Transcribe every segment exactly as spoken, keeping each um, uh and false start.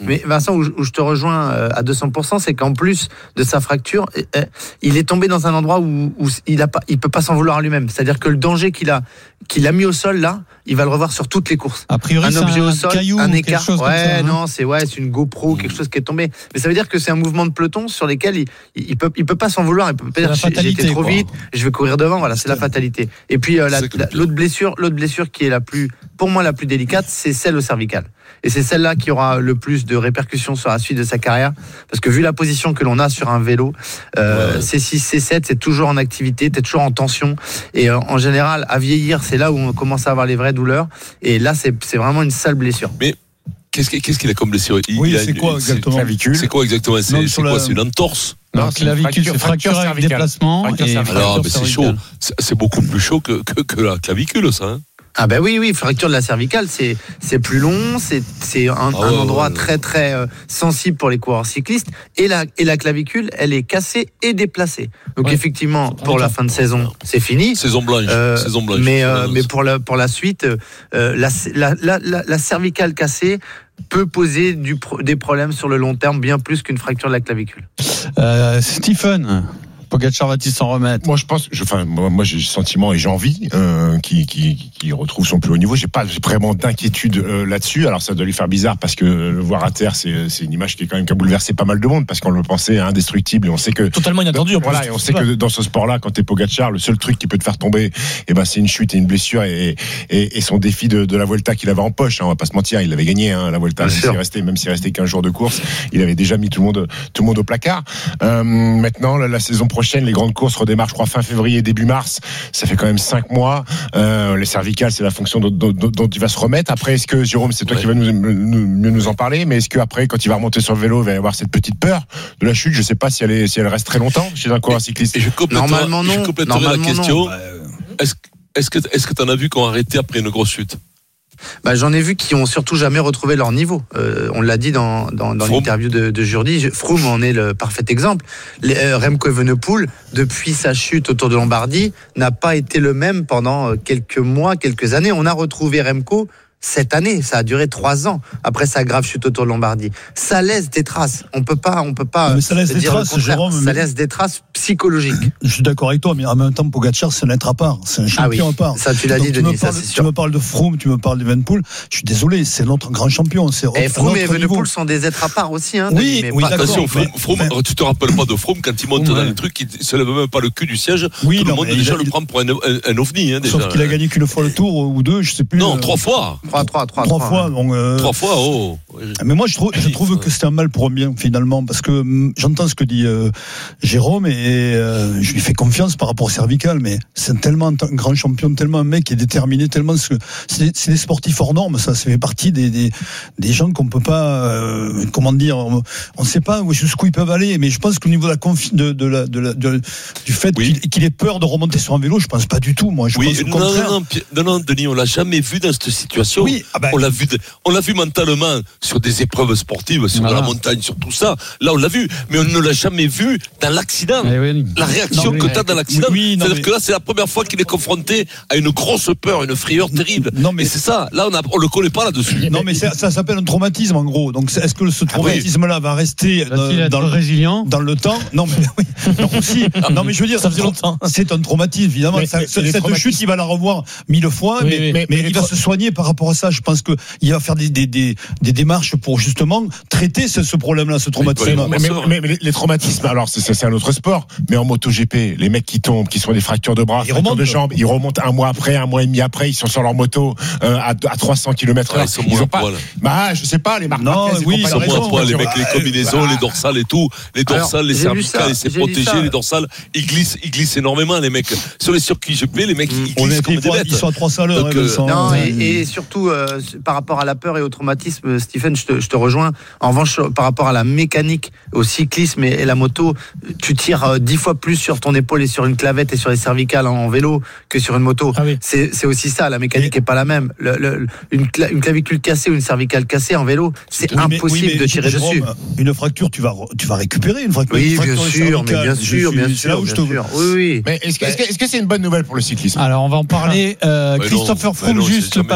Mais Vincent, où, où je te rejoins à deux cents pour cent, c'est qu'en plus de sa fracture, il est tombé dans un endroit où, où il a pas, il peut pas s'en vouloir à lui-même. C'est-à-dire que le danger qu'il a, qu'il a mis au sol là, il va le revoir sur toutes les courses. A priori, un objet un au sol, caillou, un écart. Quelque chose ouais, comme ça, non, hein. c'est ouais, c'est une GoPro, quelque chose qui est tombé. Mais ça veut dire que c'est un mouvement de peloton sur lesquels il, il peut, il peut pas s'en vouloir. Il peut pas dire j'ai été trop vite, je vais courir devant. Voilà, c'est, c'est la fatalité. Et puis euh, la, la, l'autre blessure, l'autre blessure qui est la plus, pour moi la plus délicate, c'est celle au cervical. Et c'est celle-là qui aura le plus de répercussions sur la suite de sa carrière. Parce que vu la position que l'on a sur un vélo, euh, ouais. C six, C sept, c'est toujours en activité, t'es toujours en tension. Et euh, en général, à vieillir, c'est là où on commence à avoir les vraies douleurs. Et là, c'est, c'est vraiment une sale blessure. Mais qu'est-ce, qu'est-ce qu'il a comme blessure? Il, Oui, il a c'est une, quoi exactement? C'est, c'est quoi exactement? C'est, non, c'est quoi la... C'est une entorse? Non, non c'est clavicule, fracture, c'est fracture, fracture avec déplacement. Et alors, mais c'est chaud. C'est, c'est beaucoup plus chaud que, que, que la clavicule, ça. Hein. Ah ben oui, oui, fracture de la cervicale, c'est c'est plus long, c'est c'est un, oh, un endroit très très euh, sensible pour les coureurs cyclistes. Et la et la clavicule, elle est cassée et déplacée. Donc ouais, effectivement, pour la fin de saison, c'est fini. Saison blanche. Euh, saison blanche. Mais euh, mais pour la pour la suite, euh, la, la la la la cervicale cassée peut poser du des problèmes sur le long terme, bien plus qu'une fracture de la clavicule. Euh, Stephen. Pogacar va-t-il s'en remettre? Moi, je pense, je, enfin, moi, moi, j'ai le sentiment et j'ai envie euh, qu'il, qu'il, qu'il retrouve son plus haut niveau. J'ai pas j'ai vraiment d'inquiétude euh, là-dessus. Alors, ça doit lui faire bizarre parce que le voir à terre, c'est, c'est une image qui est quand même qui a bouleversé pas mal de monde parce qu'on le pensait indestructible et on sait que totalement inattendu. Voilà, et on sait que dans ce sport-là, quand t'es Pogacar, le seul truc qui peut te faire tomber, eh ben, c'est une chute et une blessure et, et, et son défi de, de la Vuelta qu'il avait en poche. Hein, on va pas se mentir, il avait gagné hein, la Vuelta. Même s'il restait, même s'il restait quinze jours de course, il avait déjà mis tout le monde, tout le monde au placard. Euh, maintenant, la, la saison prochaine, les grandes courses redémarre, je crois, fin février, début mars. Ça fait quand même cinq mois. Euh, les cervicales, c'est la fonction dont, dont, dont il va se remettre. Après, est-ce que, Jérôme, c'est toi ouais. qui va nous, nous, mieux nous en parler, mais est-ce qu'après, quand il va remonter sur le vélo, il va y avoir cette petite peur de la chute? Je ne sais pas si elle, est, si elle reste très longtemps chez un coureur cycliste. Et je Normalement, non. Je compléterai Normalement, la question. Non. Est-ce, est-ce que est-ce que tu en as vu qui ont arrêté après une grosse chute? Bah, j'en ai vu qui ont surtout jamais retrouvé leur niveau. Euh, on l'a dit dans, dans, dans l'interview de, de Jourdi. Froome en est le parfait exemple. Les, euh, Remco Evenepoel, depuis sa chute autour de Lombardie, n'a pas été le même pendant quelques mois, quelques années. On a retrouvé Remco cette année, ça a duré trois ans après sa grave chute autour de Lombardie. Ça laisse des traces. On peut pas, on peut pas. Mais ça laisse dire des traces, Jérôme. Ça mais... laisse des traces psychologiques. Je suis d'accord avec toi, mais en même temps, Pogacar, c'est un être à part. C'est un champion ah oui, à part. Ça, tu l'as dit, Denis. Ça, parles, c'est sûr. Tu me parles de Froome, tu me parles d'Evenepoel. Je suis désolé, c'est notre grand champion. C'est et Froome et Evenepoel sont des êtres à part aussi. Hein, oui, Denis, oui, pas... attention. Froome, Froome, mais... tu te rappelles pas de Froome quand il monte ouais. dans les trucs, il se lève même pas le cul du siège. Oui, tout non, le monde déjà il... le prend pour un, un, un ovni. Hein, déjà. Sauf qu'il a gagné qu'une fois le Tour ou deux, je sais plus. Non, trois fois. Trois, trois, trois, trois fois. Donc, euh... Trois fois, oh. Mais moi, je trouve, je trouve que c'est un mal pour un bien, finalement, parce que j'entends ce que dit euh, Jérôme et euh, je lui fais confiance par rapport au cervical, mais c'est tellement un grand champion, tellement un mec qui est déterminé, tellement ce, c'est, c'est des sportifs hors normes, ça, ça fait partie des, des, des gens qu'on peut pas, euh, comment dire, on ne sait pas jusqu'où ils peuvent aller, mais je pense qu'au niveau de la confi- de, de la, de la, de, du fait oui. qu'il, qu'il ait peur de remonter sur un vélo, je pense pas du tout, moi. Je oui, pense au non, contraire. non, non, non, non, Denis, on l'a jamais vu dans cette situation. Oui, ah ben, on l'a vu, on l'a vu mentalement sur des épreuves sportives, sur voilà. la montagne, sur tout ça. Là, on l'a vu, mais on ne l'a jamais vu dans l'accident. Oui. La réaction non, que tu as dans l'accident, oui, non, c'est-à-dire mais... que là, c'est la première fois qu'il est confronté à une grosse peur, une frayeur terrible. Non, mais et c'est ça. Là, on a, on le connaît pas là-dessus. Non, mais ça, ça s'appelle un traumatisme en gros. Donc, est-ce que ce traumatisme-là va rester euh, dans le résilient, dans le temps? Non, mais oui. Non, aussi. Non, mais je veux dire, ça faisait longtemps. C'est un traumatisme, évidemment. Mais, ça, mais, cette traumatismes... chute, il va la revoir mille fois, oui, mais, oui, mais, mais, mais il va se soigner par rapport à ça. Je pense que il va faire des, des, des, des démarches pour justement traiter ce, ce problème-là, ce traumatisme. Mais, mais, mais, mais les traumatismes, alors c'est, c'est un autre sport, mais en MotoGP, les mecs qui tombent, qui sont des fractures de bras, ils fractures de jambes, ils remontent un mois après, un mois et demi après, ils sont sur leur moto euh, à, à trois cents kilomètres heure. Ouais, ils sont ils ont pas, poil. Bah, je sais pas, les marques. Non, oui, ils sont moins poil, les mecs, les combinaisons, bah, les dorsales et tout, les dorsales, alors, les cervicales, ils sont protégés, les dorsales, ils glissent, ils glissent énormément, les mecs. Sur les circuits G P, les mecs, ils glissent comme des bêtes. Ils sont à trois cents à l'heure. Non, et surtout, par rapport à la peur et au traumatisme, Stephen, je te, je te rejoins. En revanche, par rapport à la mécanique, au cyclisme et, et la moto, tu tires dix fois plus sur ton épaule et sur une clavette et sur les cervicales en, en vélo que sur une moto. Ah oui. c'est, c'est aussi ça, la mécanique n'est pas la même. Le, le, une, cla- une clavicule cassée ou une cervicale cassée en vélo, c'est oui, impossible mais, oui, mais de tirer Jérôme, dessus. Une fracture, tu vas, tu vas récupérer une fracture. Oui, une fracture bien sûr, mais bien sûr, bien sûr. C'est là où je te sûr. Oui, oui. Mais est-ce que, est-ce, que, est-ce que c'est une bonne nouvelle pour le cyclisme? Alors, on va en parler. Euh, ouais, Christopher Froome, juste le palmarès.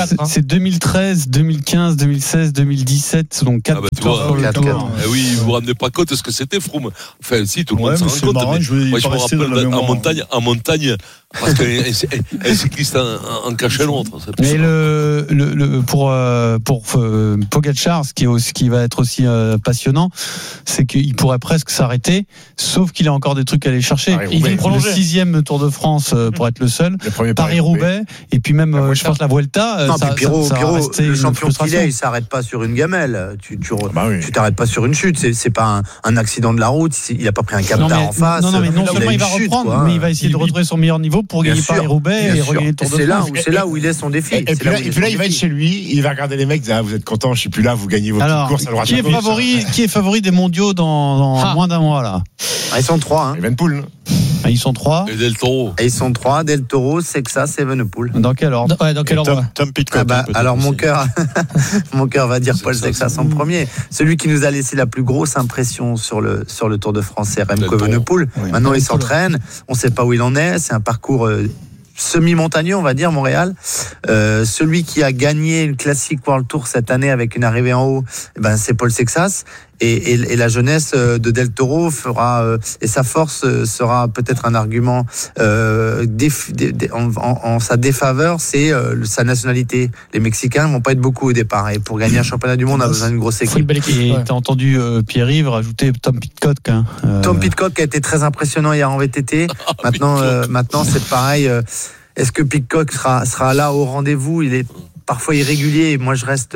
quatre. Hein. C'est deux mille treize, deux mille quinze, deux mille seize, deux mille dix-sept, donc quatre ah bah, victoires sur le tour. Eh oui, vous vous rendez pas compte de ce que c'était Froome. Enfin, si, tout le monde ouais, s'en rend compte. Marrant, mais je moi, je me rappelle en montagne, en montagne, parce qu'un cycliste en, en cache un autre. Mais le, le, le, pour, euh, pour euh, Pogačar, ce qui, est aussi, qui va être aussi euh, passionnant, c'est qu'il pourrait presque s'arrêter, sauf qu'il a encore des trucs à aller chercher. Ah, il le sixième Tour de France euh, pour être le seul, Paris-Roubaix, et puis même, euh, je pense, la Vuelta. Non, ça, puis Pirot, ça, ça Pirot le champion qu'il est, il s'arrête pas sur une gamelle. Tu, tu, ah bah oui. tu t'arrêtes pas sur une chute. C'est, c'est pas un, un accident de la route. Il a pas pris un captar en face. Non, non, mais non seulement il va reprendre, quoi. mais il va essayer de retrouver son meilleur niveau pour gagner Paris-Roubaix et regagner le Tour de France. C'est là où il est son défi. Et puis là, et puis là il va être chez lui, il va regarder les mecs, ah, vous êtes contents, je suis plus là, vous gagnez vos petites courses à droite. Qui est favori, qui est favori des mondiaux dans, dans ah. moins d'un mois là? Ah, ils sont trois. Hein. Evenepoel. Ah, ils sont trois. Et Del Toro. Et ils sont trois. Del Toro, Sexas et Evenepoel. Dans quel ordre? Ouais, dans quel ordre? Tom, Tom Pitcock. Ah bah, alors mon cœur, mon cœur va dire Paul Sexas en premier. Celui qui nous a laissé la plus grosse impression sur le sur le Tour de France, c'est Remco Evenepoel. Oui. Maintenant, il s'entraîne. On ne sait pas où il en est. C'est un parcours euh, semi-montagneux, on va dire, Montréal. Euh, celui qui a gagné le Classic World Tour cette année avec une arrivée en haut, eh ben, c'est Paul Sexas. Et, et, et la jeunesse de Del Toro fera, euh, et sa force sera peut-être un argument euh, déf, dé, dé, en, en, en sa défaveur, c'est euh, sa nationalité. Les Mexicains ne vont pas être beaucoup au départ. Et pour gagner un championnat du monde, on a besoin d'une grosse équipe. équipe et ouais. T'as entendu euh, Pierre-Yves rajouter Tom Pitcock. Hein, euh... Tom Pitcock a été très impressionnant hier en V T T. maintenant, euh, maintenant c'est pareil. Euh, est-ce que Pitcock sera, sera là au rendez-vous? Il est parfois irrégulier. Moi, je reste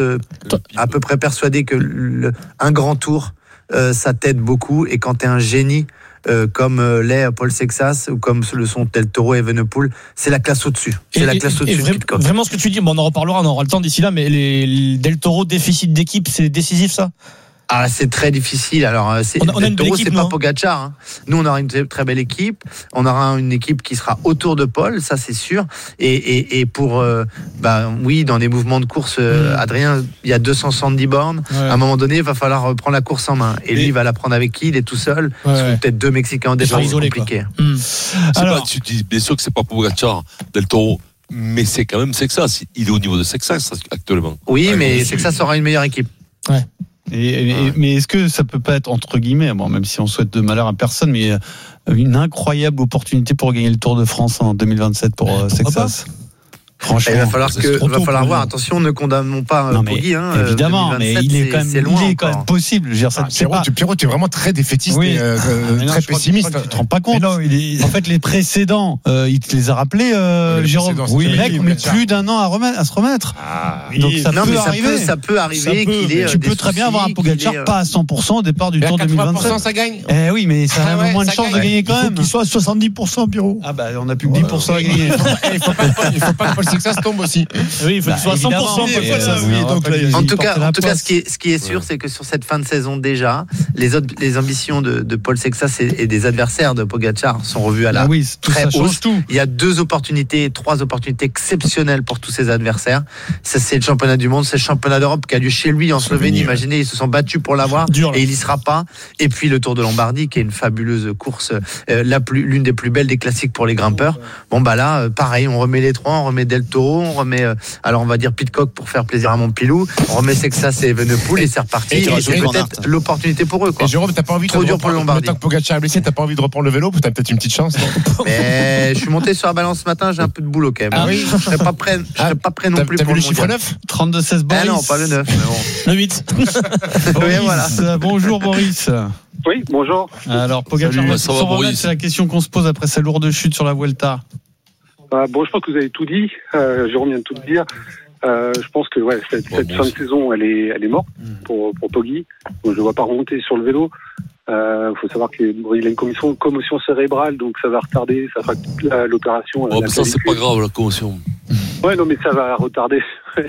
à peu près persuadé que le, un grand tour, euh, ça t'aide beaucoup. Et quand t'es un génie, euh, comme euh, l'est Paul Sexas ou comme le sont Del Toro et Evenepoel, c'est la classe au-dessus. C'est et, la classe et, au-dessus. Et vra- vraiment, ce que tu dis, bon, on en reparlera, on aura le temps d'ici là, mais les, les Del Toro, déficit d'équipe, c'est décisif, ça? Ah, c'est très difficile. Alors, c'est, on a, on a une Toro, équipe, c'est pas Pogačar. Hein. Nous, on aura une très belle équipe. On aura une équipe qui sera autour de Paul, ça c'est sûr. Et, et, et pour, euh, bah, oui, dans des mouvements de course, euh, mmh. Adrien, il y a deux cent soixante-dix bornes. Ouais. À un moment donné, il va falloir prendre la course en main. Et, et lui, il va la prendre avec qui? Il est tout seul. Ouais, ouais. Peut-être deux Mexicains en départ, c'est compliqué. Mmh. C'est Alors, pas, tu dis, bien sûr que c'est pas Pogačar, Del Toro. Mais c'est quand même Sexas. Il est au niveau de Sexas actuellement. Oui, ouais, mais Sexas aura une meilleure équipe. Ouais. Et, et, mais est-ce que ça peut pas être entre guillemets, bon, même si on souhaite de malheur à personne, mais une incroyable opportunité pour gagner le Tour de France en deux mille vingt-sept pour euh, Sexas? Franchement, il va falloir que, va falloir voir. Attention, ne condamnons pas non, Poggi. Hein, évidemment, mais il est quand même, c'est loin il est quand même possible. Je veux dire, ça, ah, Pierrot, pas... tu, Pierrot, tu es vraiment très défaitiste, oui. et, euh, ah, non, très pessimiste. Tu te rends pas compte. Non, il est... En fait, les précédents, euh, il te les a rappelés, euh, les Jérôme. Oui, le mec, on met plus d'un an à, remettre, à se remettre. Ah, donc ça non, peut mais arriver. Ça peut arriver qu'il ait. Tu peux très bien avoir un Pogačar pas à cent pour cent au départ du Tour deux mille vingt-sept. Ça gagne. Eh oui, mais ça a moins de chances de gagner quand même. Qu'il soit à soixante-dix pour cent, Pierrot. Ah bah, on a plus que dix pour cent à gagner. Il faut pas que Paul Sexas tombe aussi. Oui, il faut bah, qu'il soit à cent pour cent. Voilà, oui, donc là, en tout cas, en tout cas, ce qui est, ce qui est sûr, ouais. c'est que sur cette fin de saison déjà, les autres, les ambitions de, de Paul Sexas et, et des adversaires de Pogačar sont revues à la ah oui, très hausse. Il y a deux opportunités, trois opportunités exceptionnelles pour tous ces adversaires. Ça, c'est le championnat du monde, c'est le championnat d'Europe qui a lieu chez lui en Slovénie. Imaginez, ils se sont battus pour l'avoir Dur, et il y sera pas. Et puis le Tour de Lombardie, qui est une fabuleuse course, euh, la plus, l'une des plus belles des classiques pour les grimpeurs. Bon bah là, euh, pareil, on remet les trois, on remet Del Toro, on remet euh, alors on va dire Pitcock pour faire plaisir à mon pilou, on remet Sexas et Evenepoel et c'est reparti. Et, et c'est peut-être l'opportunité pour eux, quoi. Et Jérôme, t'as pas envie trop de dur pour le Lombardie. Le temps que Pogačar est blessé, t'as pas envie de reprendre le vélo, t'as peut-être une petite chance. Mais je suis monté sur la balance ce matin, j'ai un peu de boulot quand même. Ah oui. Je serais pas prêt, je serais pas prêt non plus pour le chiffre neuf. trente-deux seize Boris. Ah non, pas le neuf, mais bon. Le huit. Boris, voilà. Bonjour Boris. Oui, bonjour. Alors Pogačar, c'est la question qu'on se pose après sa lourde chute sur la Vuelta. Euh, bon, je pense que vous avez tout dit. Euh, Jérôme vient de tout dire. Euh, je pense que ouais, cette, bon, cette bon, fin de saison, elle est, elle est morte pour pour Poggi. Donc, je ne vois pas remonter sur le vélo. Il euh, faut savoir qu'il bon, a une commotion, commotion cérébrale, donc ça va retarder, ça fera toute la, l'opération. Oh, mais ça, c'est pas grave, la commotion. Ouais, non, mais ça va retarder.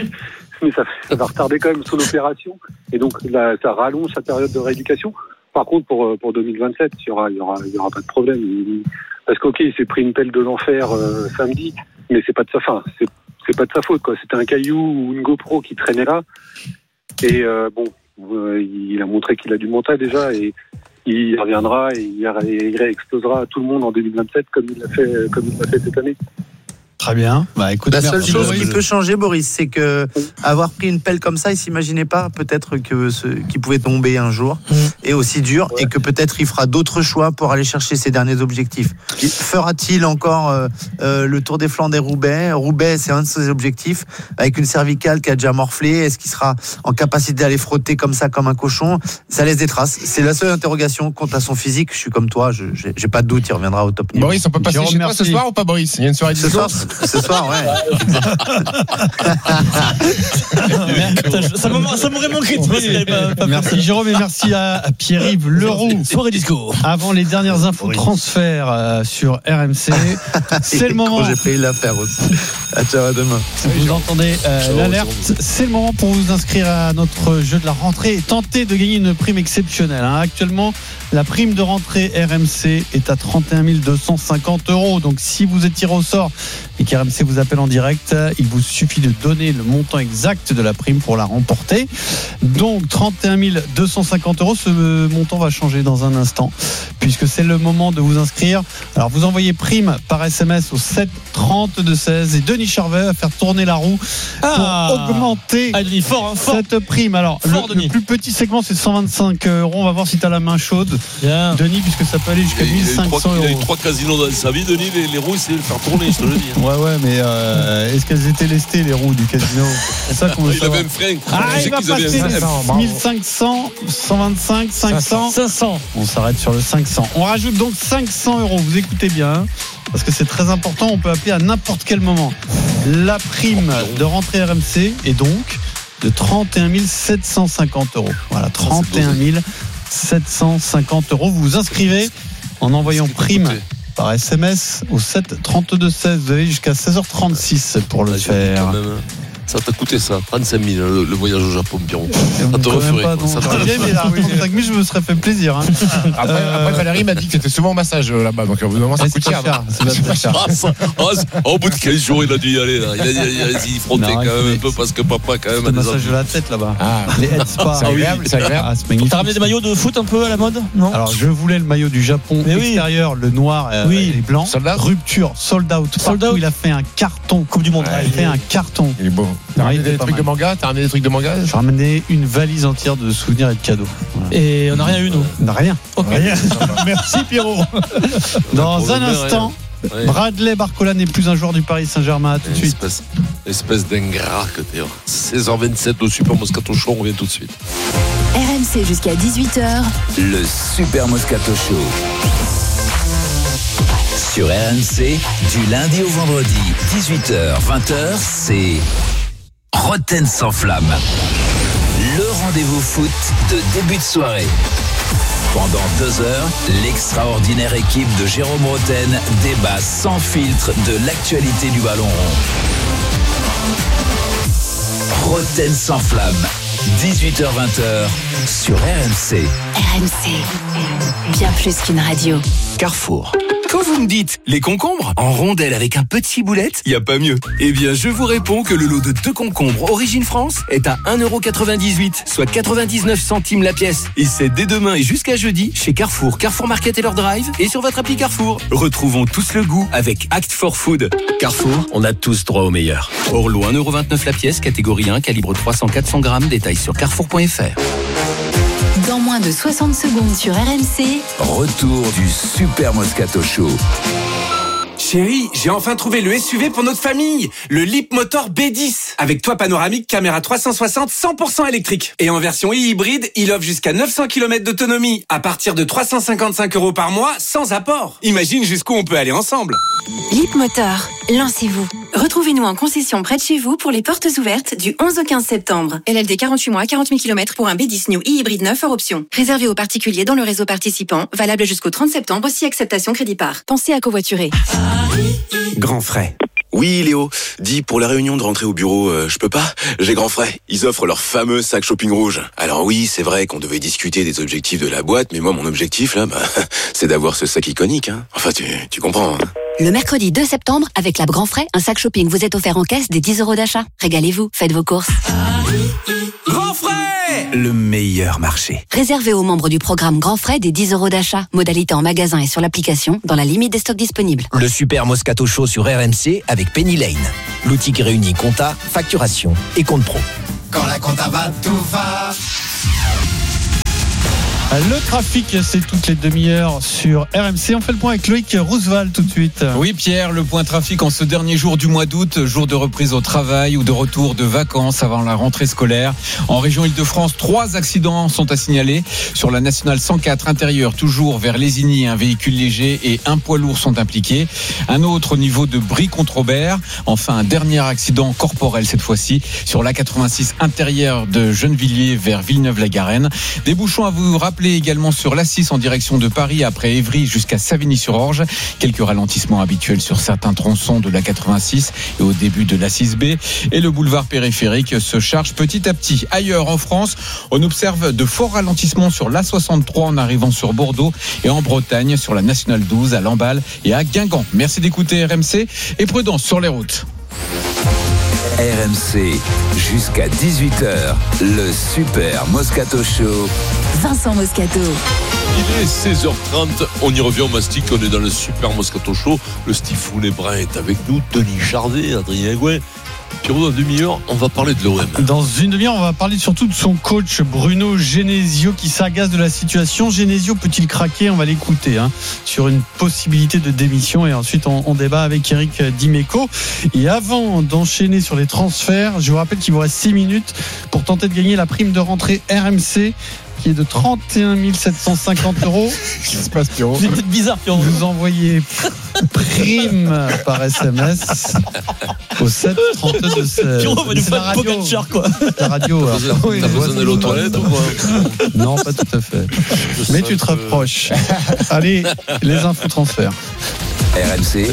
mais ça, ça va retarder quand même son opération. Et donc, là, ça rallonge sa période de rééducation. Par contre, pour pour deux mille vingt-sept, il y aura, il y aura, il y aura pas de problème. Il, parce qu'ok, il s'est pris une pelle de l'enfer euh, samedi, mais c'est pas de sa fin. C'est c'est pas de sa faute, quoi. C'était un caillou ou une GoPro qui traînait là. Et euh, bon, euh, il a montré qu'il a du mental déjà et il reviendra et il réexplosera à tout le monde en deux mille vingt-sept comme il l'a fait, comme il l'a fait cette année. Très bien. Bah, écoute, la seule chose qui peut changer, Boris, c'est que avoir pris une pelle comme ça, il s'imaginait pas peut-être que ce, qu'il pouvait tomber un jour mmh. et aussi dur, ouais. et que peut-être il fera d'autres choix pour aller chercher ses derniers objectifs. Fera-t-il encore euh, euh, le Tour des Flandres et Roubaix ? Roubaix, c'est un de ses objectifs, avec une cervicale qui a déjà morflé. Est-ce qu'il sera en capacité d'aller frotter comme ça, comme un cochon ? Ça laisse des traces. C'est la seule interrogation quant à son physique. Je suis comme toi, je, j'ai, j'ai pas de doute, il reviendra au top niveau. Boris, on peut passer chez toi ce soir ou pas, Boris ? Il y a une soirée ce soir. Ce soir, ouais. ça, m'a, ça m'aurait manqué. Pas, pas merci Jérôme et merci à, à Pierre-Yves Leroux. Soirée disco. Avant les dernières infos transferts euh, sur R M C, c'est le moment. J'ai failli la faire aussi. À ciao, à demain. Vous entendez euh, l'alerte. C'est le moment pour vous inscrire à notre jeu de la rentrée et tenter de gagner une prime exceptionnelle. Hein. Actuellement, la prime de rentrée R M C est à trente et un mille deux cent cinquante euros. Donc, si vous êtes tiré au sort et qu'R M C vous appelle en direct, il vous suffit de donner le montant exact de la prime pour la remporter. Donc, trente et un mille deux cent cinquante euros. Ce montant va changer dans un instant, puisque c'est le moment de vous inscrire. Alors, vous envoyez prime par S M S au sept trente-deux seize et Denis Charvet va faire tourner la roue ah. pour augmenter ah, Denis, fort, hein, fort. cette prime. Alors, fort, le, le plus petit segment, c'est cent vingt-cinq euros. On va voir si tu as la main chaude. Bien. Denis, puisque ça peut aller jusqu'à mille cinq cents euros. Il a eu trois casinos dans sa vie, Denis. Les, les roues, il sait le faire tourner, je te le dis. Ouais, ouais, mais euh, est-ce qu'elles étaient lestées, les roues du casino ? C'est ça qu'on veut il savoir. avait un frein. Ah, il va passer mille cinq cents, cent vingt-cinq, cinq cents. cinq cents. On s'arrête sur le cinq cents. On rajoute donc cinq cents euros. Vous écoutez bien, parce que c'est très important. On peut appeler à n'importe quel moment. La prime de rentrée R M C est donc de trente et un mille sept cent cinquante euros. Voilà, trente et un mille sept cent cinquante euros. Vous vous inscrivez en envoyant prime par S M S au sept trente-deux seize. Vous avez jusqu'à seize heures trente-six pour le faire. Ça t'a coûté ça, trente-cinq mille le, le voyage au Japon, Pierrot. Ça te referait. Ça te referait. Mais là, trente-cinq mille, je me serais fait plaisir. Hein. Après, euh... après, Valérie m'a dit que c'était souvent au massage là-bas, donc au bout d'un moment, ça coûte cher. Au bout de quinze jours, il a dû y aller. Là. Il a dit, il frottait quand même un peu parce que papa, quand même. C'est un massage de la tête là-bas. Ah. Les head spa. C'est agréable, c'est agréable. Ah, t'as ramené des maillots de foot un peu à la mode ? Non. Alors, je voulais le maillot du Japon extérieur, le noir et les blancs. Rupture, sold out. Sold out. Il a fait un carton. Coupe du monde. Il a fait un carton. Il est beau. T'as ramené des trucs de manga ? T'as ramené des trucs de manga ? J'ai ramené une valise entière de souvenirs et de cadeaux. Voilà. Et on n'a rien eu, nous ? On n'a rien. Okay. Rien. Merci Pierrot. Dans un instant, ouais. Bradley Barcola n'est plus un joueur du Paris Saint-Germain. À tout de suite. Espèce, espèce d'ingrat que t'es. seize heures vingt-sept au Super Moscato Show, on revient tout de suite. R M C jusqu'à dix-huit heures. Le Super Moscato Show. Sur R M C, du lundi au vendredi, dix-huit heures, vingt heures, c'est Roten sans flamme. Le rendez-vous foot de début de soirée. Pendant deux heures, l'extraordinaire équipe de Jérôme Roten débat sans filtre de l'actualité du ballon rond. Roten sans flamme, dix-huit heures vingt sur R M C. R M C, bien plus qu'une radio. Carrefour. Quand vous me dites les concombres en rondelles avec un petit boulette, y a pas mieux. Eh bien, je vous réponds que le lot de deux concombres Origine France est à un euro quatre-vingt-dix-huit, soit quatre-vingt-dix-neuf centimes la pièce. Et c'est dès demain et jusqu'à jeudi chez Carrefour, Carrefour Market et leur drive et sur votre appli Carrefour. Retrouvons tous le goût avec Act for Food. Carrefour, on a tous droit au meilleur. Hors lot un euro vingt-neuf la pièce, catégorie un, calibre trois cents à quatre cents grammes, détail sur carrefour point f r. Dans moins de soixante secondes sur R M C. Retour du Super Moscato Show. Chérie, j'ai enfin trouvé le S U V pour notre famille, le Leapmotor B dix. Avec toit panoramique, caméra trois cent soixante, cent pour cent électrique. Et en version e-hybride, il offre jusqu'à neuf cents kilomètres d'autonomie, à partir de trois cent cinquante-cinq euros par mois, sans apport. Imagine jusqu'où on peut aller ensemble. Leapmotor, lancez-vous. Retrouvez-nous en concession près de chez vous pour les portes ouvertes du onze au quinze septembre. L L D quarante-huit mois, quarante mille kilomètres pour un B dix New e-hybride neuf hors option. Réservé aux particuliers dans le réseau participant, valable jusqu'au trente septembre si acceptation crédit par. Pensez à covoiturer. Grand frais. Oui, Léo, dis, pour la réunion de rentrée au bureau, euh, je peux pas ? J'ai grand frais. Ils offrent leur fameux sac shopping rouge. Alors oui, c'est vrai qu'on devait discuter des objectifs de la boîte, mais moi, mon objectif, là, bah, c'est d'avoir ce sac iconique, hein. Enfin, tu, tu comprends, hein. Le mercredi deux septembre, avec la Grand Frais, un sac shopping vous est offert en caisse des dix euros d'achat. Régalez-vous, faites vos courses. Grand frais ! Frais, le meilleur marché. Réservé aux membres du programme Grand Frais des dix euros d'achat. Modalité en magasin et sur l'application, dans la limite des stocks disponibles. Le super Moscato Show sur R M C avec Penny Lane. L'outil qui réunit compta, facturation et compte pro. Quand la compta va, tout va. Le trafic, c'est toutes les demi-heures sur R M C. On fait le point avec Loïc Roosevelt tout de suite. Oui, Pierre, le point trafic en ce dernier jour du mois d'août, jour de reprise au travail ou de retour de vacances avant la rentrée scolaire. En région Île-de-France, trois accidents sont à signaler. Sur la nationale cent quatre intérieure, toujours vers Lésigny, un véhicule léger et un poids lourd sont impliqués. Un autre au niveau de Brie-contre-Aubert. Enfin, un dernier accident corporel cette fois-ci sur l'A quatre-vingt-six intérieure de Gennevilliers vers Villeneuve-la-Garenne. Des bouchons à vous rappeler également sur l'A six en direction de Paris après Évry jusqu'à Savigny-sur-Orge. Quelques ralentissements habituels sur certains tronçons de l'A quatre-vingt-six et au début de l'A six B. Et le boulevard périphérique se charge petit à petit. Ailleurs en France, on observe de forts ralentissements sur l'A soixante-trois en arrivant sur Bordeaux et en Bretagne sur la nationale douze à Lamballe et à Guingamp. Merci d'écouter R M C et prudence sur les routes. R M C, jusqu'à dix-huit heures, le Super Moscato Show. Vincent Moscato. Il est seize heures trente, on y revient au Mastic, on est dans le Super Moscato Show. Le Stifounet Brun est avec nous, Denis Charvet, Adrien Gouin. Pierrot, dans une demi-heure, on va parler de l'O M. Dans une demi-heure, on va parler surtout de son coach Bruno Genesio qui s'agace de la situation. Genesio peut-il craquer? On va l'écouter hein, sur une possibilité de démission et ensuite on, on débat avec Eric Dimeco. Et avant d'enchaîner sur les transferts, je vous rappelle qu'il vous reste six minutes pour tenter de gagner la prime de rentrée R M C qui est de trente et un mille sept cent cinquante euros. Qu'est-ce qui se passe, Pierrot? C'est peut-être bizarre, Pierrot. Vous envoyez prime par S M S au sept trente-deux seize. Pierrot va nous faire une Pogacar, quoi. La radio. T'as besoin, oui, t'as besoin d'aller aux toilettes ou quoi? Non, pas tout à fait. Mais tu te rapproches. Allez, les infos transferts. R M C,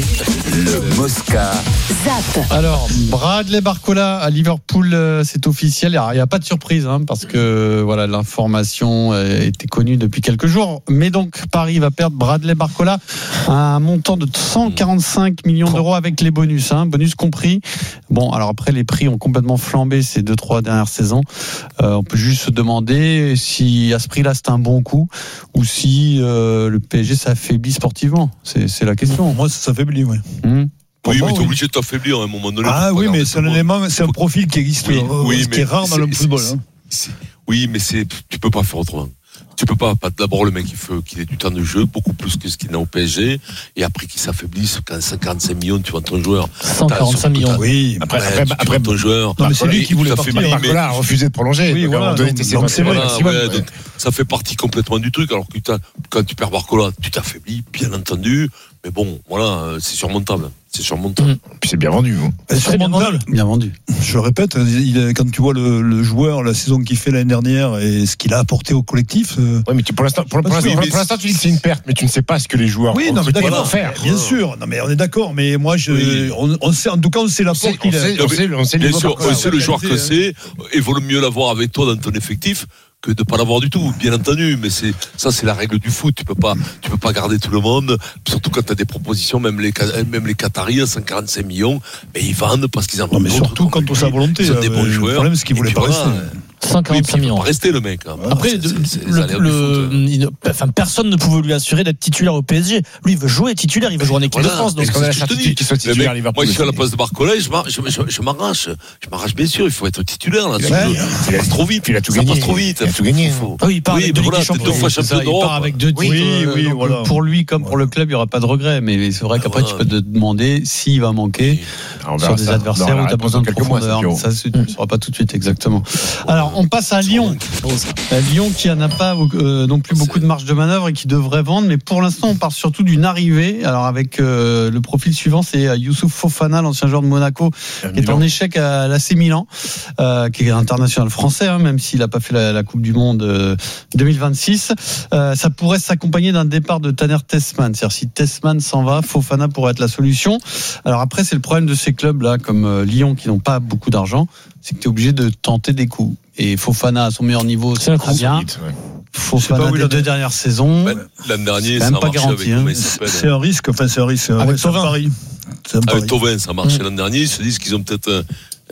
le Mosca. Zap. Alors, Bradley Barcola à Liverpool, euh, c'est officiel. Il n'y a, a pas de surprise, hein, parce que voilà, l'information euh, était connue depuis quelques jours. Mais donc, Paris va perdre Bradley Barcola à un montant de cent quarante-cinq millions d'euros avec les bonus, hein, bonus compris. Bon, alors après, les prix ont complètement flambé ces deux, trois dernières saisons. Euh, on peut juste se demander si à ce prix-là, c'est un bon coup ou si euh, le P S G s'affaiblit sportivement. C'est, c'est la question. Moi, ça s'affaiblit, oui. Mmh. Oui, moi, mais t'es oui. obligé de t'affaiblir à un moment donné. Ah oui, mais c'est un élément, c'est un profil qui existe, oui, euh, oui, qui est rare dans le football. C'est, hein. c'est, oui, mais c'est, tu peux pas faire autrement. Tu peux pas, pas d'abord le mec il faut qu'il ait du temps de jeu, beaucoup plus que ce qu'il n'a au P S G, et après qu'il s'affaiblisse, quand cinquante-cinq millions, tu vends ton joueur. cent quarante-cinq millions. Oui, après, après, après, après ton joueur. Non, mais c'est lui qui voulait partir. Barcola a refusé de prolonger. Oui, voilà, donc, donc c'est vrai. Voilà, ouais, donc, ça fait partie complètement du truc. Alors que quand tu perds Barcola, tu t'affaiblis, bien entendu. Mais bon, voilà, c'est surmontable. C'est surmontable. Mmh. Puis c'est bien vendu. Hein. C'est surmontable. Bien vendu. Je le répète, il, quand tu vois le, le joueur, la saison qu'il fait l'année dernière et ce qu'il a apporté au collectif. Euh... Oui, mais tu, pour l'instant, pour, pour, l'instant, oui, pour l'instant, tu dis que c'est une perte, mais tu ne sais pas ce que les joueurs oui, non, mais d'accord, faire. Bien sûr. Non, mais on est d'accord. Mais moi, je, oui. on, on sait, en tout cas, on sait l'apport qu'il a. On sait, on sait, bien sûr, on sait le joueur que c'est. Il vaut mieux l'avoir avec toi dans ton effectif que de pas l'avoir du tout, bien entendu, mais c'est ça, c'est la règle du foot. Tu peux pas, tu peux pas garder tout le monde, surtout quand tu as des propositions, même les même les Qataris à cent quarante-cinq millions, mais ils vendent parce qu'ils en ont. Non, mais surtout quand on sa volonté. Ils ont des bons joueurs. Le problème, c'est qu'ils voulaient pas rester. cent quarante-cinq millions. Il va pas rester le mec. Hein. Après, c'est, c'est, c'est le, le, il, enfin, personne ne pouvait lui assurer d'être titulaire au P S G. Lui, il veut jouer titulaire, il veut jouer en équipe voilà, de France. Donc, est-ce qu'on a la certitude qu'il soit titulaire à Liverpool? Moi, je suis à la place de Barcola, je, je, je, je m'arrache. Je m'arrache bien sûr, il faut être titulaire. Là, ouais, il passe trop vite. Il a tout ça gagné. passe trop vite. Il a tout gagné. Ah oui, il part oui, avec deux voilà, champions. deux fois champion d'Europe. Il part avec deux titres. Oui, oui, voilà. Pour lui comme pour le club, il n'y aura pas de regret. Mais c'est vrai qu'après, tu peux te demander s'il va manquer sur des adversaires où tu as besoin de profondeur. Ça, tu ne sauras pas tout de suite exactement. Alors, on passe à Lyon. Lyon qui n'a pas euh, non plus beaucoup de marge de manœuvre et qui devrait vendre, mais pour l'instant on part surtout d'une arrivée. Alors avec euh, le profil suivant, c'est Youssouf Fofana, l'ancien joueur de Monaco, qui est en échec à l'A C Milan, euh, qui est international français, hein, même s'il n'a pas fait la, la Coupe du Monde euh, deux mille vingt-six. Euh, ça pourrait s'accompagner d'un départ de Tanner Tessman. C'est-à-dire si Tessman s'en va, Fofana pourrait être la solution. Alors après, c'est le problème de ces clubs là, comme euh, Lyon, qui n'ont pas beaucoup d'argent, c'est que tu es obligé de tenter des coups. Et Fofana à son meilleur niveau, c'est très bien. Vite, ouais. Fofana des deux dernières saisons, ben, l'année dernière, c'est ça même a pas marché garanti. Avec, hein. C'est un risque, enfin c'est un risque. Avec ouais, c'est un pari. Avec Thauvin, ça a marché mmh. l'an dernier. Ils se disent qu'ils ont peut-être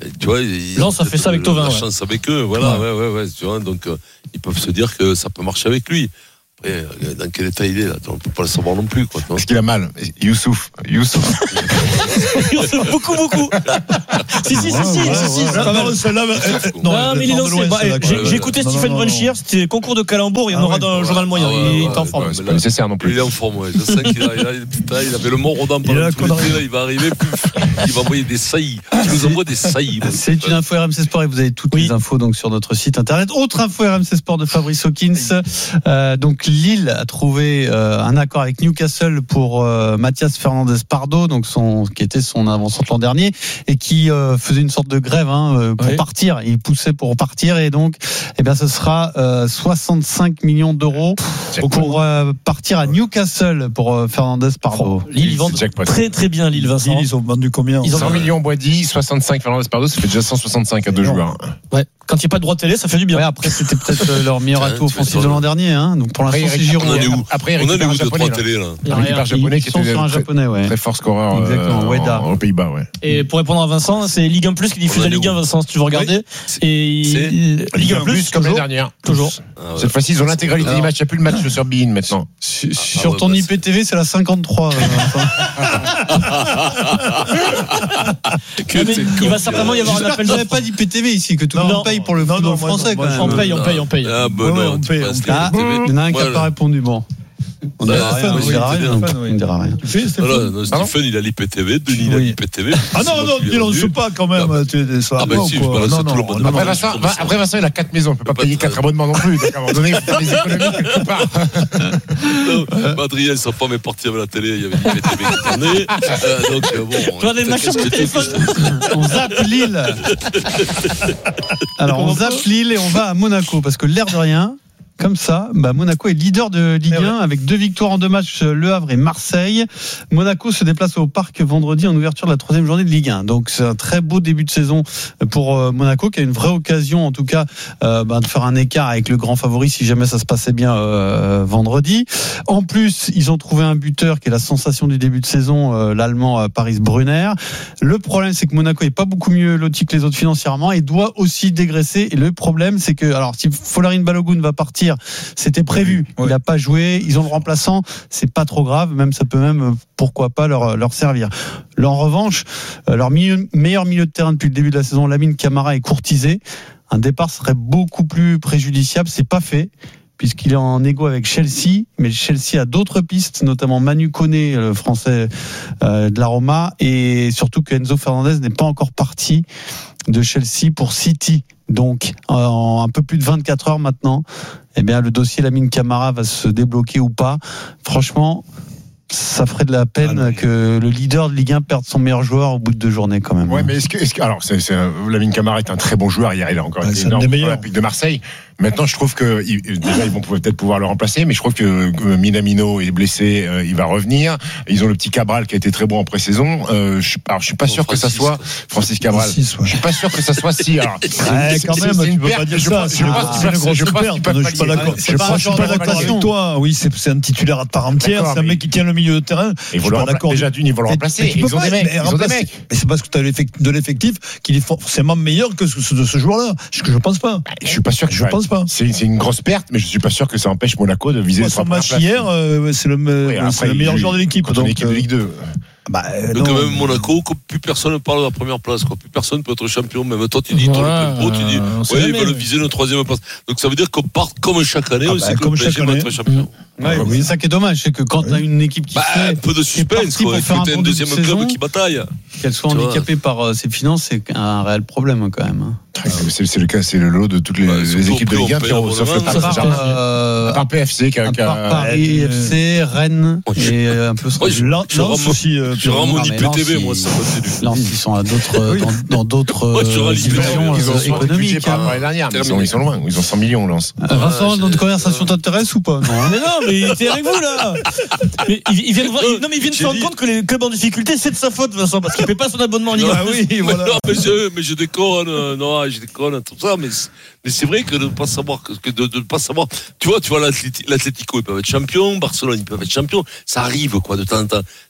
Tu vois, ils Lens a fait ça avec Thauvin. La ouais. chance avec eux, voilà, ouais, ouais, ouais. Tu vois, donc euh, ils peuvent se dire que ça peut marcher avec lui. Après, dans quel état il est là, on peut pas le savoir non plus, quoi. Est-ce qu'il a mal, Youssouf, Youssouf. Youssouf, beaucoup, beaucoup. si, si, si, si, si, si. Non, mais il est lancé. J'ai écouté Stephen Bonchier, c'était concours de calembour, il y en aura dans le journal moyen. Il est en forme. C'est pas nécessaire non plus. Il est en forme, ouais. Je sais qu'il a, il a, putain, il avait le mort au dents pendant tout l'été, là, il va arriver, il va envoyer des saillies. Il nous envoie des saillies. C'est une info R M C Sport et vous avez toutes les infos donc sur notre site internet. Autre info R M C Sport de Fabrice Hawkins. Euh, donc Lille a trouvé euh, un accord avec Newcastle pour euh, Mathias Fernandez-Pardo, donc son qui était son avant-centre l'an dernier et qui euh, faisait une sorte de grève hein, pour oui. partir. Il poussait pour partir et donc eh bien ce sera euh, soixante-cinq millions d'euros pour cool. euh, partir à Newcastle pour euh, Fernandez-Pardo. Oh, Lille ils vendent très très bien Lille Vincent. Lille, ils ont vendu combien? Ils ont cent millions Boisdi, soixante-cinq Fernandez-Pardo, ça fait déjà cent soixante-cinq à deux joueurs. Ouais. Quand il n'y a pas de droit de télé, ça fait du bien. Ouais, après, c'était peut-être leur meilleur atout offensif de l'an dernier. Hein. Donc pour l'instant, c'est Giroud. On en est où Après, on en est où de japonais, droit de télé là? Il récupère un japonais qui était sur un japonais, ouais. très fort scoreur Exactement, Ueda. Aux Pays-Bas, ouais. Et pour répondre à Vincent, c'est Ligue un Plus qui diffuse la Ligue un, Vincent, si tu veux regarder. Oui. Et Ligue un Plus, comme l'année dernière. Toujours. Ah ouais. Cette fois-ci, ils ont l'intégralité Alors, des matchs. Il n'y a plus le match sur Bein maintenant. Sur, ah, sur ouais, ton bah, I P T V, c'est la cinquante-trois. Il va certainement y avoir un appel. Il n'y a pas d'I P T V ici, que tout le monde paye pour le football français. On paye, on paye, on paye. Ah, ben non, on paye. Il y en a un qui n'a pas répondu. Bon. On ne dira rien. On ne dira rien. Stephen, il a l'I P T V. Denis, il a l'I P T V. Ah non, non, ne lance pas quand même. Ah ben si, je balance tout le monde. Après Vincent, il a quatre maisons. On ne peut pas payer quatre abonnements non plus. À un moment donné, il faut faire des économies quelque part. Adrien, sa femme est partie avec la télé. Il y avait l'I P T V qui tournait. Donc bon. Toi, des machins de téléphone. On zappe Lille. Alors, on zappe Lille et on va à Monaco parce que l'air de rien. Comme ça, bah Monaco est leader de Ligue un avec deux victoires en deux matchs, Le Havre et Marseille. Monaco se déplace au Parc vendredi en ouverture de la troisième journée de Ligue un. Donc c'est un très beau début de saison pour Monaco qui a une vraie occasion en tout cas euh, bah, de faire un écart avec le grand favori si jamais ça se passait bien euh, vendredi. En plus, ils ont trouvé un buteur qui est la sensation du début de saison, euh, l'Allemand Paris Brunner. Le problème c'est que Monaco est pas beaucoup mieux loti que les autres financièrement et doit aussi dégraisser. Et le problème c'est que alors si Folarin Balogun va partir, c'était prévu. Il n'a pas joué. Ils ont le remplaçant. C'est pas trop grave. Même ça peut même, pourquoi pas, leur, leur servir. Là, en revanche, leur milieu, meilleur milieu de terrain depuis le début de la saison, Lamine Camara, est courtisé. Un départ serait beaucoup plus préjudiciable. C'est pas fait, puisqu'il est en égo avec Chelsea. Mais Chelsea a d'autres pistes, notamment Manu Koné, le français euh, de la Roma, et surtout que Enzo Fernandez n'est pas encore parti de Chelsea pour City. Donc, en un peu plus de vingt-quatre heures maintenant, eh bien, le dossier Lamine Camara va se débloquer ou pas. Franchement, ça ferait de la peine ah que le leader de Ligue un perde son meilleur joueur au bout de deux journées quand même. Ouais, mais est-ce que, est-ce que alors, c'est, c'est, Lamine Camara est un très bon joueur. Hier, il a encore ouais, été énorme pour l'Olympique de Marseille. Maintenant, je trouve que déjà ils vont peut-être pouvoir le remplacer, mais je trouve que Minamino est blessé, euh, il va revenir. Ils ont le petit Cabral qui a été très bon en pré-saison. Euh, je, alors, je suis pas oh, sûr Francis, que ça soit Francis Cabral. Francis, ouais. Je suis pas sûr que ça soit si. Alors, ouais, quand même, tu peux pas dire ça. Je pense qu'il peut perdre. Je suis pas d'accord. Je suis pas d'accord avec toi. Oui, c'est c'est un titulaire à part entière. C'est un mec qui tient le milieu de terrain. Je suis pas d'accord. Déjà d'une, ils vont le remplacer. Ils ont des mecs. Ils ont des mecs. Mais c'est parce que tu as de l'effectif qu'il est forcément meilleur que ce joueur-là. Ce que je pense pas. Je suis pas sûr que je pense pas. C'est, c'est une grosse perte, mais je suis pas sûr que ça empêche Monaco de viser. Son match hier, euh, c'est le, oui, c'est après, le meilleur joueur de l'équipe. Donc, l'équipe de Ligue deux. Bah, mais non, quand même Monaco, plus personne ne parle de la première place, quoi. Plus personne peut être champion. Même toi, tu dis, toi, ouais, le plein pot, tu dis, euh, ouais, ils veulent viser une troisième place. Donc ça veut dire qu'on part comme chaque année, ah, bah, comme chaque année, être champion. Mmh. Ouais, oui, c'est ça qui est dommage, c'est que quand tu as une équipe qui bah, fait un peu de suspense, quoi. Il faut un, un deuxième club saison, qui bataille. Qu'elle soit handicapée par euh, ses finances, c'est un réel problème quand même. Ah, c'est, c'est le cas, c'est le lot de toutes les, bah, les équipes de Ligue un qui ont sauf le par P F C, qui a Paris F C, Rennes et un peu Lens aussi. Je rends mon I P T V, moi, ça continue. Lens, ils sont à d'autres, dans d'autres divisions économiques. Ils sont loin, ils ont cent millions, Lens. Vincent, notre conversation t'intéresse ou pas? Mais non, mais il était avec vous là. Mais ils viennent non mais ils viennent se rendre compte que les clubs en difficulté, c'est de sa faute, Vincent, parce qu'il paie pas son abonnement en Ligue un. Ah oui, voilà. Non, mais je, mais je déconne, non, je déconne, tout ça, mais mais c'est vrai que de ne pas savoir que de ne pas savoir. Tu vois, tu vois l'Atlético, ils peuvent être champions, Barcelone, ils peuvent être champions. Ça arrive quoi de temps en temps.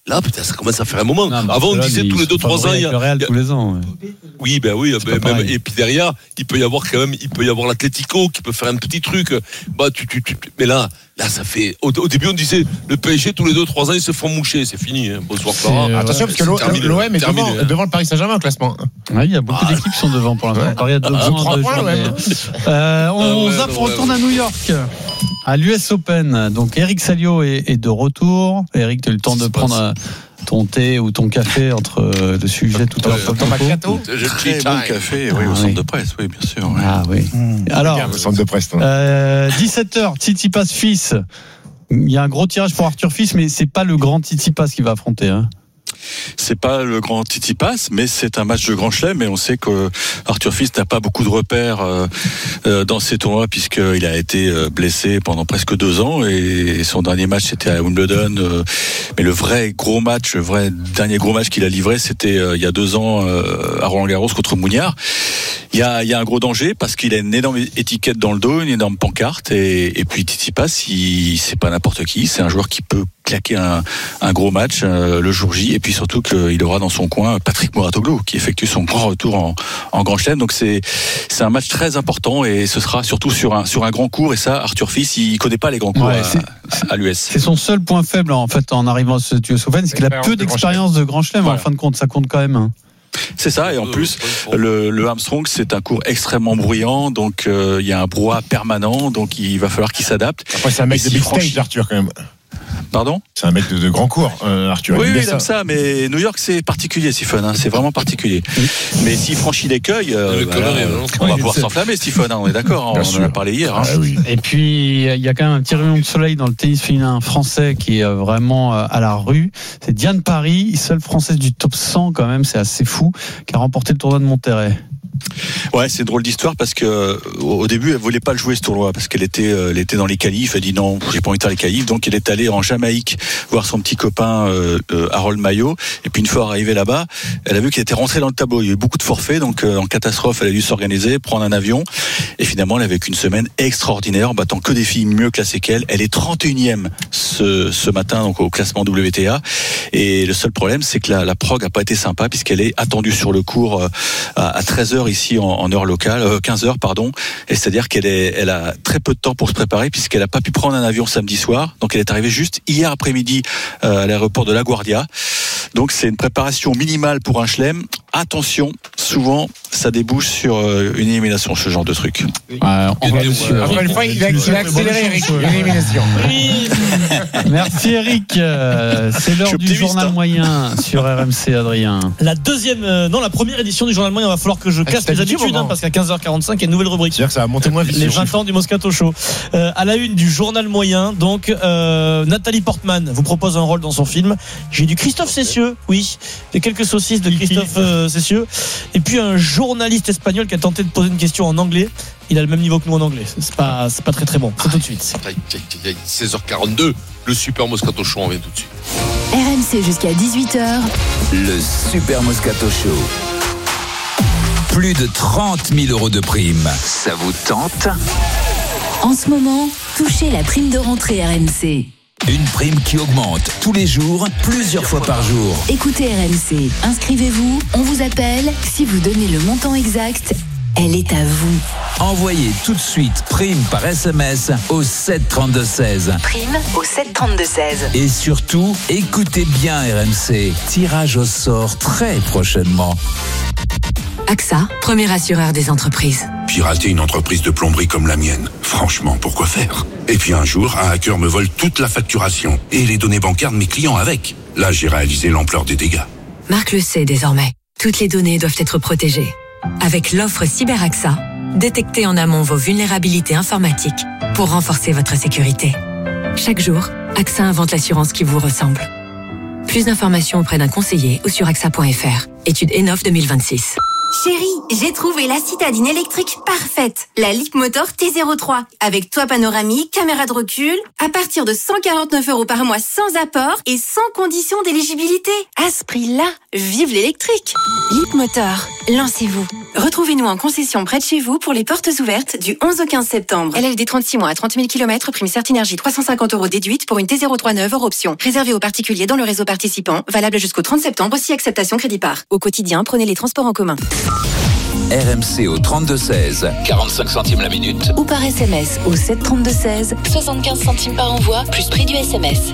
Là, putain, ça commence à faire un moment. Non, Avant, on disait tous les deux trois ans. Il y a le Real tous les ans. Ouais. Oui, ben oui. Ben, même, et puis derrière, il peut y avoir quand même, il peut y avoir l'Atlético qui peut faire un petit truc. Bah, tu, tu, tu, mais là, là, ça fait. Au, au début, on disait le P S G tous les deux trois ans, ils se font moucher. C'est fini. Hein. Bonsoir, Clara. Euh, Attention, parce que l'O M est devant, hein. devant le Paris Saint-Germain au classement. Oui, il y a beaucoup ah, d'équipes qui sont devant pour l'instant. Ouais. Paris a deux ah, points. points ouais. euh, on ah, ouais, zappe, ouais, retourne ouais. à New York. À l'U S Open. Donc, Eric Salio est, est de retour. Eric, tu as eu le temps de prendre passe. ton thé ou ton café entre le sujet tout à l'heure. Ton macchiato. Très bon café, oui, au centre de presse, oui, bien sûr. Oui. Ah oui. Mmh. Alors, au centre de presse. Euh, dix-sept heures, Tsitsipas Fils. Il y a un gros tirage pour Arthur Fils, mais c'est pas le grand Tsitsipas qui va affronter. Hein. C'est pas le grand Tsitsipas, mais c'est un match de grand chelem, et on sait que Arthur Fils n'a pas beaucoup de repères euh, euh, dans ces tournois, puisqu'il a été blessé pendant presque deux ans, et son dernier match c'était à Wimbledon. Euh, mais le vrai gros match, le vrai dernier gros match qu'il a livré, c'était euh, il y a deux ans euh, à Roland-Garros contre Mouniard. Il y a, il y a un gros danger parce qu'il a une énorme étiquette dans le dos, une énorme pancarte, et, et puis Tsitsipas, il, c'est pas n'importe qui, c'est un joueur qui peut claquer un, un gros match euh, le jour J, et puis surtout qu'il aura dans son coin Patrick Mouratoglou qui effectue son grand retour en, en Grand Chelem. Donc c'est c'est un match très important, et ce sera surtout sur un sur un grand court, et ça Arthur Fils il connaît pas les grands cours ouais, à, à l'U S. C'est son seul point faible en fait en arrivant à ce U S Open, c'est qu'il a peu d'expérience de Grand Chelem. Voilà. En fin de compte, ça compte quand même. Hein. C'est ça, et en plus le, le Armstrong c'est un cours extrêmement bruyant, donc il euh, y a un brouhaha permanent, donc il va falloir qu'il s'adapte. Après c'est un mec et de big stage Arthur quand même. Pardon ? C'est un mec de, de grand cours, euh, Arthur. Oui, il, oui, il aime ça, mais New York c'est particulier, Stephen, hein, c'est vraiment particulier. Mais s'il franchit l'écueil, euh, bah, là, on va pouvoir s'enflammer, Stephen, hein, on est d'accord, on en a parlé hier. Hein. Ah, oui. Et puis il y a quand même un petit rayon de soleil dans le tennis féminin français qui est vraiment à la rue. C'est Diane Paris, seule française du top cent quand même, c'est assez fou, qui a remporté le tournoi de Monterrey. Ouais, c'est une drôle d'histoire parce que au début elle voulait pas le jouer ce tournoi parce qu'elle était euh, elle était dans les qualifs. Elle dit non, j'ai pas envie de faire les qualifs, donc elle est allée en Jamaïque voir son petit copain euh, euh, Harold Maillot. Et puis une fois arrivée là-bas, elle a vu qu'il était rentré dans le tableau. Il y a eu beaucoup de forfaits, donc euh, en catastrophe, elle a dû s'organiser, prendre un avion. Et finalement, elle avait qu'une semaine extraordinaire en battant que des filles mieux classées qu'elle. Elle est trente et unième ce ce matin donc au classement W T A. Et le seul problème, c'est que la, la prog a pas été sympa puisqu'elle est attendue sur le court euh, à, à treize heures ici en, en heure locale, euh, quinze heures pardon, et c'est-à-dire qu'elle est, elle a très peu de temps pour se préparer puisqu'elle n'a pas pu prendre un avion samedi soir, donc elle est arrivée juste hier après-midi euh, à l'aéroport de LaGuardia. Donc c'est une préparation minimale pour un chelem. Attention, souvent ça débouche sur euh, une élimination, ce genre de truc. Euh, on va sur... Après une fois, il a, il a accéléré Eric, une élimination. Oui. Merci Eric, euh, c'est l'heure du journal hein. moyen sur R M C, Adrien. La deuxième, euh, non la première édition du journal moyen, il va falloir que je casse mes habitudes hein, parce qu'à quinze heures quarante-cinq il y a une nouvelle rubrique. C'est-à-dire que ça va monter moins vite. Les vingt ans du Moscato Show. Euh, à la une du journal moyen, donc euh, Nathalie Portman vous propose un rôle dans son film. J'ai du Christophe Cessieux, oui, et quelques saucisses de Christophe euh, Cessieux, et puis un journaliste espagnol qui a tenté de poser une question en anglais. Il a le même niveau que nous en anglais. C'est pas, c'est pas très très bon. C'est tout de suite. seize heures quarante-deux, le Super Moscato Show, on vient tout de suite. R M C jusqu'à dix-huit heures. Le Super Moscato Show. Plus de trente mille euros de prime. Ça vous tente ? En ce moment, touchez la prime de rentrée R M C. Une prime qui augmente tous les jours, plusieurs fois par jour. Écoutez R M C, inscrivez-vous, on vous appelle. Si vous donnez le montant exact, elle est à vous. Envoyez tout de suite prime par S M S au sept trente-deux seize. Prime au sept trente-deux seize. Et surtout, écoutez bien R M C. Tirage au sort très prochainement. A X A, premier assureur des entreprises. Pirater une entreprise de plomberie comme la mienne, franchement, pourquoi faire ? Et puis un jour, un hacker me vole toute la facturation et les données bancaires de mes clients avec. Là, j'ai réalisé l'ampleur des dégâts. Marc le sait désormais. Toutes les données doivent être protégées. Avec l'offre Cyber A X A, détectez en amont vos vulnérabilités informatiques pour renforcer votre sécurité. Chaque jour, A X A invente l'assurance qui vous ressemble. Plus d'informations auprès d'un conseiller ou sur A X A point F R. Étude Enof deux mille vingt-six. Chérie, j'ai trouvé la citadine électrique parfaite. La Leapmotor T zéro trois. Avec toit panoramique, caméra de recul. À partir de cent quarante-neuf euros par mois sans apport et sans condition d'éligibilité. À ce prix-là, Vive l'électrique! Leapmotor, lancez-vous. Retrouvez-nous en concession près de chez vous pour les portes ouvertes du onze au quinze septembre. L L D trente-six mois à trente mille kilomètres, prime Certinergie trois cent cinquante euros déduite pour une T zéro trois neuf hors option. Réservé aux particuliers dans le réseau participant, valable jusqu'au trente septembre, si acceptation crédit par. Au quotidien, prenez les transports en commun. R M C au trente-deux seize, quarante-cinq centimes la minute. Ou par S M S au sept trente-deux seize, soixante-quinze centimes par envoi, plus prix du S M S.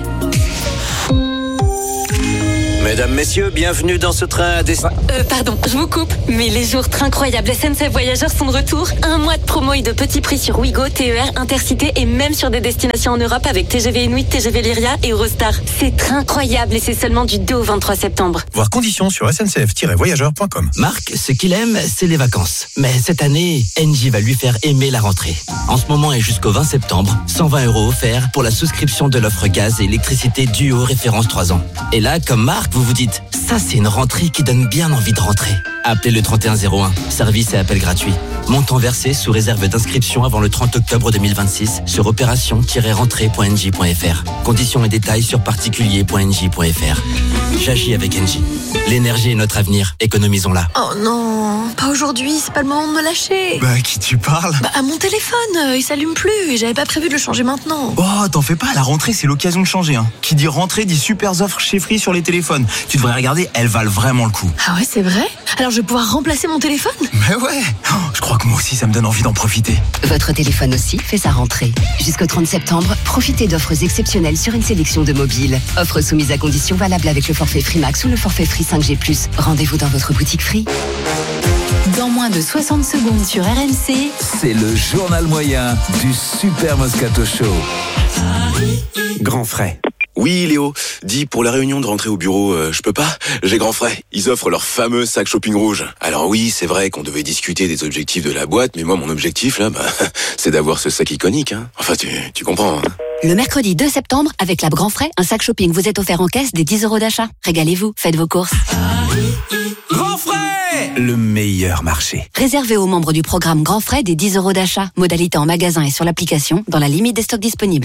Mesdames, messieurs, bienvenue dans ce train à destination. Euh, pardon, je vous coupe, mais les jours incroyables S N C F Voyageurs sont de retour. Un mois de promo et de petits prix sur Ouigo, T E R, Intercité et même sur des destinations en Europe avec T G V Inuit, T G V Lyria et Eurostar. C'est incroyable et c'est seulement du deux au vingt-trois septembre. Voir conditions sur S N C F tiret voyageurs point com. Marc, ce qu'il aime, c'est les vacances. Mais cette année, Engie va lui faire aimer la rentrée. En ce moment et jusqu'au vingt septembre, cent vingt euros offerts pour la souscription de l'offre gaz et électricité Duo référence trois ans. Et là, comme Marc, vous vous dites, ça c'est une rentrée qui donne bien envie de rentrer. Appelez le trente et un zéro un, service et appel gratuit. Montant versé sous réserve d'inscription avant le trente octobre deux mille vingt-six sur opération tiret rentrée point engie point f r. Conditions et détails sur particulier point engie point f r. J'agis avec Engie. L'énergie est notre avenir, économisons-la. Oh non, pas aujourd'hui, c'est pas le moment de me lâcher. Bah, à qui tu parles? Bah, à mon téléphone, euh, il s'allume plus et j'avais pas prévu de le changer maintenant. Oh, t'en fais pas, la rentrée c'est l'occasion de changer. Hein. Qui dit rentrée dit super offres chez Free sur les téléphones. Tu devrais regarder, elles valent vraiment le coup. Ah ouais, c'est vrai? Alors je vais pouvoir remplacer mon téléphone? Mais ouais, oh, je crois que moi aussi ça me donne envie d'en profiter. Votre téléphone aussi fait sa rentrée. Jusqu'au trente septembre, profitez d'offres exceptionnelles sur une sélection de mobiles. Offres soumises à conditions valables avec le forfait Free Max ou le forfait Free cinq G plus. Rendez-vous dans votre boutique Free. Dans moins de soixante secondes sur R M C, c'est le journal moyen du Super Moscato Show. Grand frais. Oui, Léo, dis pour la réunion de rentrée au bureau, euh, je peux pas. J'ai grand frais. Ils offrent leur fameux sac shopping rouge. Alors oui, c'est vrai qu'on devait discuter des objectifs de la boîte, mais moi, mon objectif, là, bah, c'est d'avoir ce sac iconique. Hein. Enfin, tu, tu comprends. Hein. Le mercredi deux septembre, avec la Grand Frais, un sac shopping vous est offert en caisse des dix euros d'achat. Régalez-vous, faites vos courses. Grand frais, le meilleur marché. Réservé aux membres du programme Grand Frais des dix euros d'achat. Modalité en magasin et sur l'application, dans la limite des stocks disponibles.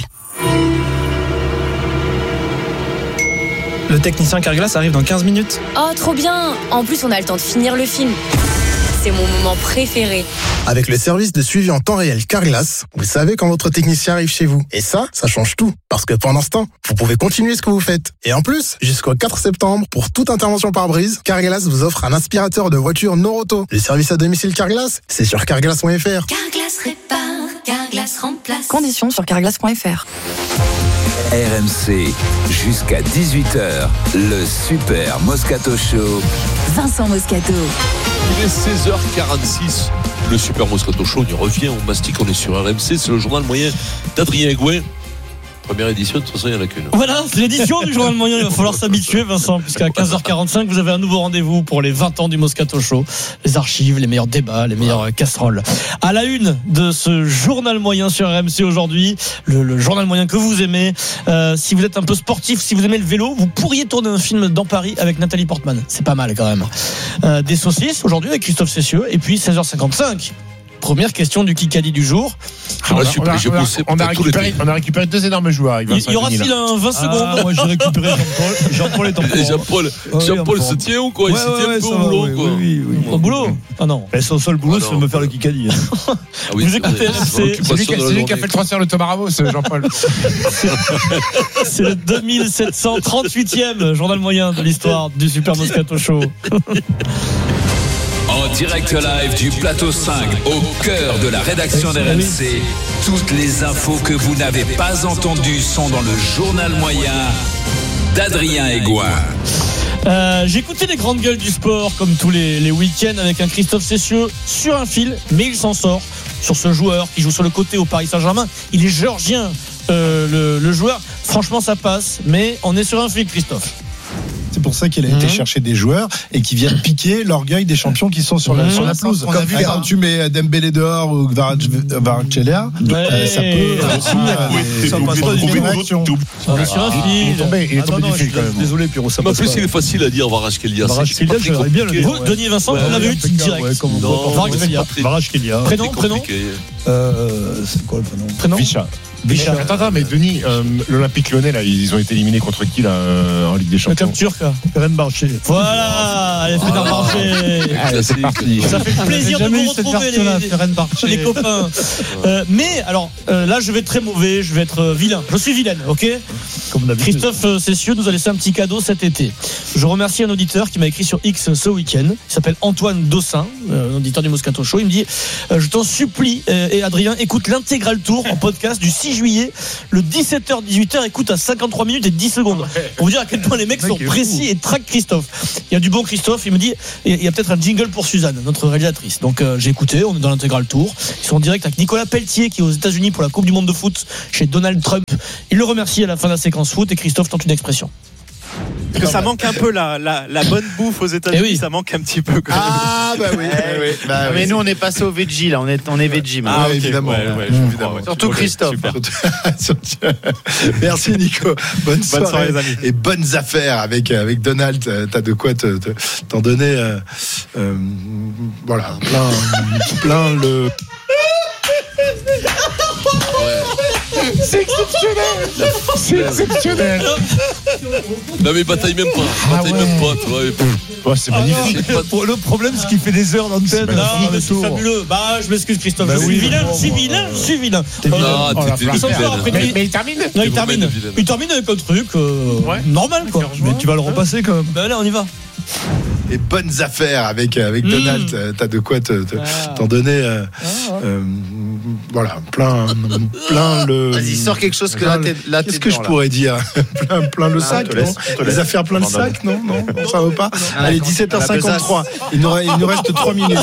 Le technicien Carglass arrive dans quinze minutes. Oh, trop bien! En plus, on a le temps de finir le film. C'est mon moment préféré. Avec le service de suivi en temps réel Carglass, vous savez quand votre technicien arrive chez vous. Et ça, ça change tout. Parce que pendant ce temps, vous pouvez continuer ce que vous faites. Et en plus, jusqu'au quatre septembre, pour toute intervention par brise, Carglass vous offre un aspirateur de voiture Noroto. Le service à domicile Carglass, c'est sur carglass point f r. Carglass répare, Carglass remplace. Conditions sur carglass point f r. R M C, jusqu'à dix-huit heures, le Super Moscato Show. Vincent Moscato. Il est seize heures quarante-six. Le Super Moscato Show, on y revient, on mastique, on est sur R M C, c'est le journal moyen d'Adrien Egouin. Première édition, de toute façon, il n'y en a qu'une. Voilà, c'est l'édition du journal moyen. Il va falloir s'habituer, Vincent, puisqu'à quinze heures quarante-cinq, vous avez un nouveau rendez-vous pour les vingt ans du Moscato Show. Les archives, les meilleurs débats, les meilleures casseroles. À la une de ce journal moyen sur R M C aujourd'hui, le, le journal moyen que vous aimez. Euh, si vous êtes un peu sportif, si vous aimez le vélo, vous pourriez tourner un film dans Paris avec Nathalie Portman. C'est pas mal quand même. Euh, des saucisses aujourd'hui avec Christophe Cessieux. Et puis seize heures cinquante-cinq. Première question du Kikadi du jour. On a, on, a, on, a, on, a récupéré, on a récupéré deux énormes joueurs. Il y aura-t-il un vingt secondes? Ah, moi j'ai récupéré Jean-Paul. Jean-Paul est en courant. Jean-Paul, Jean-Paul se tient ou quoi? Il se tient un peu au boulot. Oui, oui, oui. Au boulot? Ah non. Et son seul boulot, c'est de me faire le Kikadi. Vous écoutez R M C. C'est lui qui a fait le transfert de Thomas Ramos, Jean-Paul. C'est le deux mille sept cent trente-huitième journal moyen de l'histoire du Super Moscato Show. En direct live du plateau cinq, au cœur de la rédaction d'R M C, toutes les infos que vous n'avez pas entendues sont dans le journal moyen d'Adrien Egouin. Euh, j'ai écouté les grandes gueules du sport comme tous les, les week-ends avec un Christophe Cessieux sur un fil, mais il s'en sort sur ce joueur qui joue sur le côté au Paris Saint-Germain. Il est géorgien, euh, le, le joueur. Franchement, ça passe, mais on est sur un fil, Christophe. C'est pour ça qu'il a été mmh. chercher des joueurs et qui viennent piquer l'orgueil des champions qui sont sur la, mmh. sur la pelouse. Comme vu, quand tu mets Dembélé dehors ou Kvaratskhelia, ouais. ça peut aussi. Ça passe pas d'une action. On est sur un fil. Il est tombé, il est tombé du fil quand même. Désolé, Pierrot. En plus, il est facile à dire Kvaratskhelia. Kvaratskhelia, j'aimerais bien le dire. Vous, Denis et Vincent, vous l'avez eu direct. Kvaratskhelia. Prénom, prénom. Euh, c'est quoi le prénom Prénom Vichat. Vichat. Attends, attends, mais Denis, euh, l'Olympique Lyonnais, là, ils ont été éliminés contre qui, là, euh, en Ligue des Le Champions? club turc, là. Fenerbahçe. Voilà, allez, Fenerbahçe. Allez, c'est parti. Ça fait plaisir de vous retrouver, les, les copains. Euh, mais, alors, euh, là, je vais être très mauvais, je vais être euh, vilain. Je suis vilaine, ok? Comme d'habitude. Christophe euh, Cessieux nous a laissé un petit cadeau cet été. Je remercie un auditeur qui m'a écrit sur X ce week-end. Il s'appelle Antoine Dossin, euh, un auditeur du Moscato Show. Il me dit euh, je t'en supplie, euh, et Adrien, écoute l'intégral tour en podcast du six juillet, le dix-sept heures dix-huit heures, écoute à cinquante-trois minutes et dix secondes. Pour vous dire à quel point les mecs sont précis et traquent Christophe. Il y a du bon Christophe, il me dit il y a peut-être un jingle pour Suzanne, notre réalisatrice. Donc euh, j'ai écouté, on est dans l'intégral tour. Ils sont en direct avec Nicolas Pelletier qui est aux États-Unis pour la Coupe du Monde de foot chez Donald Trump. Il le remercie à la fin de la séquence foot et Christophe tente une expression. Parce que ça manque un peu la, la, la bonne bouffe aux États-Unis, Eh oui. ça manque un petit peu. Quand même. Ah bah oui, eh oui. Bah, Mais oui. nous on est passé au veggie là, on est on est veggie maintenant. Ah, Ok, évidemment. ouais, ouais, Mmh. évidemment. Surtout Ok, Christophe. super. Merci Nico. Bonne soirée, Bonne soirée, les amis. et bonnes affaires avec avec Donald. T'as de quoi te, te, t'en donner. Euh, euh, voilà, plein, plein le. C'est exceptionnel. C'est exceptionnel. Non mais bataille même pas. Bataille Ah ouais. même pas, tu vois. Oh, c'est magnifique. C'est pas- Le problème, c'est qu'il fait des heures d'antenne. Non, mais c'est fabuleux. Bah, je m'excuse, Christophe. Bah je oui, suis vilain, bon, je suis bon, vilain, je suis vilain. Non, Oh, la t'es flamme. Ils sont forts après. Mais, mais il termine. Non, il T'es termine. vraiment vilain. Il termine avec un truc euh, normal, quoi. Mais tu vas le repasser quand même. Bah, là, on y va. Et bonnes affaires avec avec Mmh. Donald. T'as de quoi te, te, Ah. t'en donner. Euh, euh, voilà, plein, plein le. Vas-y, sors quelque chose que plein là, t'es- le- là, Qu'est-ce t'es que je dedans, là. pourrais dire? plein, plein le Ah, sac, on te non laisse, on te Les laisse. affaires plein le sac, non, non, non, ça va pas. Ah, Allez, quand- dix-sept heures la cinquante-trois. Il nous, il nous reste trois minutes.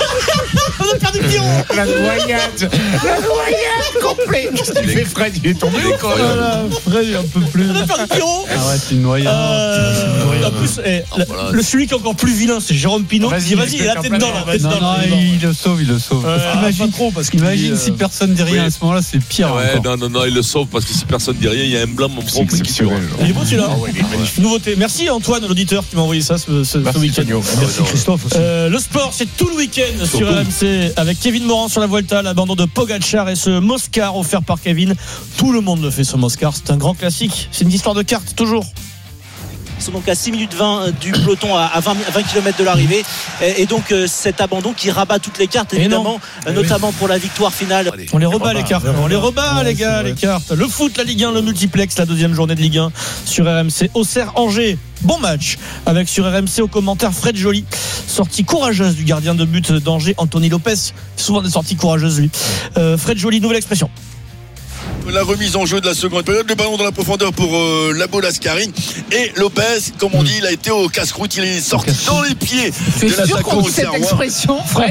On a perdu le pion. La noyade. La noyade complète. Qu'est-ce qu'il fait, Fred? Il est tombé ou quoi? Voilà, Fred, il en peut plus. On a perdu le pion. Ah ouais, c'est une noyade. Euh, en plus, eh, la- voilà. le celui qui est encore plus vilain, c'est Jérôme Pinot. Vas-y, Vas-y, vas-y, explique là, en t'es plein dedans, dedans, là. t'es Non, dedans, non, t'es dedans. il le sauve, il le sauve. Ouais, Parce qu'imagine, pas trop, parce qu'il imagine dit, si euh, personne dit rien oui. à ce moment-là, c'est pire Ouais, encore. non, non, non, il le sauve parce que si personne dit rien, il y a un blanc, mon C'est propre qui dure. exceptionnel. Il est beau celui-là. Ah ouais, il est magnifique. Nouveauté. Merci Antoine, l'auditeur, qui m'a envoyé ça ce, ce, ce Merci, week-end. Tonio. Merci Christophe aussi. Euh, le sport, c'est tout le week-end sur R M C avec Kevin Morand sur la Vuelta, l'abandon de Pogacar et ce Moscar offert par Kevin. Tout le monde le fait ce Moscar, c'est un grand classique. C'est une histoire de cartes toujours. Ils sont donc à six minutes vingt du peloton à vingt kilomètres de l'arrivée et donc cet abandon qui rabat toutes les cartes évidemment, notamment pour la victoire finale. On les rebat les cartes, on les rebat les gars, les cartes. Le foot, la Ligue un, le multiplex, la deuxième journée de Ligue un sur R M C. Auxerre-Angers, bon match avec sur R M C au commentaire Fred Joly, sortie courageuse du gardien de but d'Angers, Anthony Lopez. Souvent des sorties courageuses lui. Euh, Fred Joly, nouvelle expression. La remise en jeu de la seconde période, le ballon dans la profondeur pour euh, Labo Lascarine et Lopez, comme on dit, il a été au casse-croûte, il est sorti dans les pieds Tu es de sûr l'attaquant qu'on dit cette auxerrois. expression, Fred?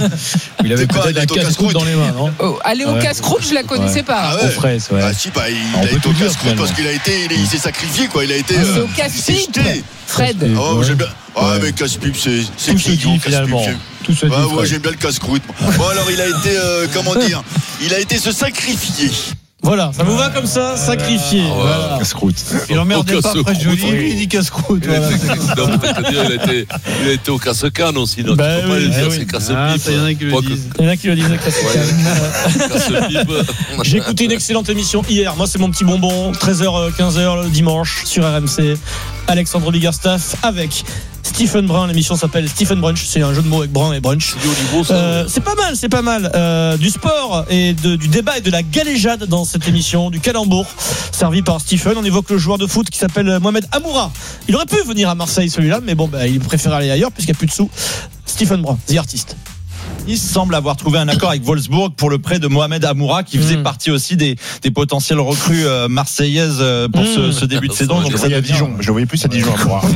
Il avait C'est quoi, peut-être il un est au casse-croûte casse-croûte dans les mains, non Oh, aller au Ouais. casse-croûte, je la connaissais pas. Ah ouais. Aux fraises, ouais. Ah si, bah, il, On a peut été tout au dire, casse-croûte finalement. parce qu'il a été, il, est- il s'est sacrifié quoi, il a été. C'est euh, au il s'est casse-pipe, jeté. Fred. Oh, Ouais. j'aime bien. Ah, Ouais. mais casse-pipe, c'est c'est Tout se mignon, dit casse-pipe, finalement. j'aime- Tout se dit. Ouais, ouais, Fred. j'aime bien le casse-croûte. moi. Bon, alors il a été, euh, comment dire, il a été se sacrifier. Voilà, ça vous va comme ça, sacrifié. Voilà. Casse-croûte. Il emmerdait Au pas Fred casse-croûte, Joly, oui. lui il dit casse-croûte. Il a voilà. été- non, peut-être dire, il a été, il a été au casse-canne aussi. Donc Bah tu peux pas oui, le dire, eh c'est oui. casse-pipe. Ah, ça, y en a qui le Quoique- disent. Il y en a qui le disaient que ça casse-pipe. J'ai écouté une excellente émission hier. Moi, c'est mon petit bonbon. treize heures, quinze heures le dimanche sur R M C. Alexandre Biggerstaff avec Stephen Brun. L'émission s'appelle Stephen Brunch. C'est un jeu de mots avec Brun et Brunch. C'est du haut niveau, ça. Euh, c'est pas mal, c'est pas mal. Euh, du sport et de, du débat et de la galéjade dans cette émission, du calembour servi par Stephen. On évoque le joueur de foot qui s'appelle Mohamed Amoura. Il aurait pu venir à Marseille celui-là, mais bon, bah, il préfère aller ailleurs puisqu'il n'y a plus de sous. Stephen Brun, The Artist. Nice semble avoir trouvé un accord avec Wolfsburg pour le prêt de Mohamed Amoura, qui faisait Mm. partie aussi des, des potentielles recrues euh, marseillaises euh, pour Mm. ce, ce début de saison. Je le voyais à Dijon. Je le voyais plus à Dijon à moi.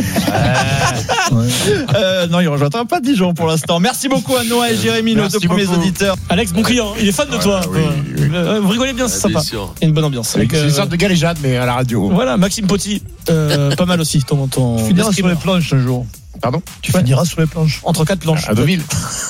Euh, non, il ne rejoindra pas Dijon pour l'instant. Merci beaucoup à Noah et Jérémy, nos Merci deux premiers beaucoup. auditeurs. Alex, bon client, il est fan de toi. oui, oui. Euh, Vous rigolez bien, c'est Ah, sympa. bien sûr. Il y a une bonne ambiance. Avec, C'est euh, une sorte de galéjade, mais à la radio. Voilà, Maxime Potti, euh, pas mal aussi. Ton, ton Tu finiras sur streamer. les planches un jour. Pardon Tu finiras sur les planches. Entre quatre planches. À Deauville.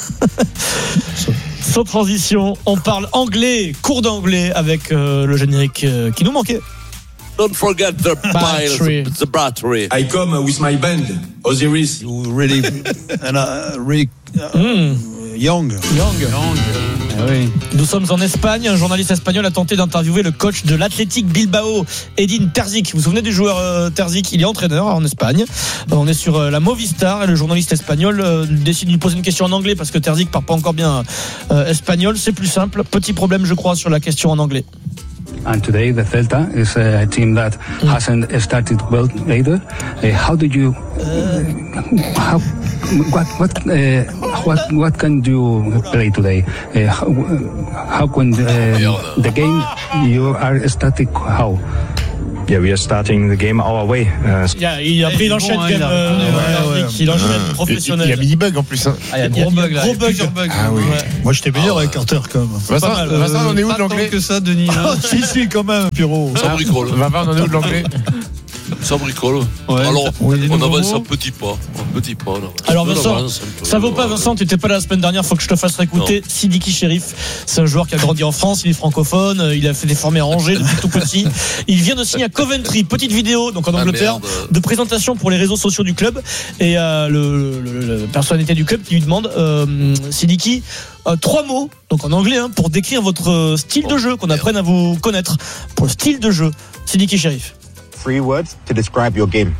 Sans transition, on parle anglais, cours d'anglais avec euh, le générique euh, qui nous manquait. Don't forget the Battery. piles, the battery. I come with my band, Osiris. You really and uh, Rick uh, Mm. Young. Young. oui. Nous sommes en Espagne. Un journaliste espagnol a tenté d'interviewer le coach de l'Athletic Bilbao, Edin Terzic. Vous vous souvenez du joueur euh, Terzic? Il est entraîneur en Espagne. Euh, on est sur euh, la Movistar et le journaliste espagnol euh, décide de lui poser une question en anglais parce que Terzic parle pas encore bien euh, espagnol. C'est plus simple. Petit problème, je crois, sur la question en anglais. And today the Celta is a team that hasn't started well either. Uh, how did you? Uh, how? What? What? Uh, what? What can you play today? Uh, how, how can uh, the game you are static? How? Yeah, we are starting the game our way. Uh, yeah, il a pris l'enchaîne bon, game. Il, euh, ouais, ouais. il enchaîne professionnel. Il y a mini bug en plus. Hein. Ah, il y a gros bug là. Gros bug. Ah oui. Ouais. Moi, j'étais meilleur avec Carter quand même. Vincent, Vincent, on est où de l'anglais que ça, Denis? Ah, si, si, quand même, Pierrot. Ça bricole. Vincent, on en est où de l'anglais? Ça bricole. Ouais, Alors, oui, on avance un petit pas. Un petit pas. Là. Alors Vincent, ça vaut pas Vincent, tu étais pas là la semaine dernière, faut que je te fasse réécouter. Sidiki Chérif, c'est un joueur qui a grandi en France, il est francophone, il a fait des formés à Angers depuis tout petit. Il vient de signer à Coventry, petite vidéo donc en Angleterre ah, de présentation pour les réseaux sociaux du club et euh, le, le, le, le personnalité du club qui lui demande euh, Sidiki euh, trois mots donc en anglais hein, pour décrire votre style de jeu, qu'on apprenne à vous connaître pour le style de jeu. Sidiki Chérif. Three words to describe your game.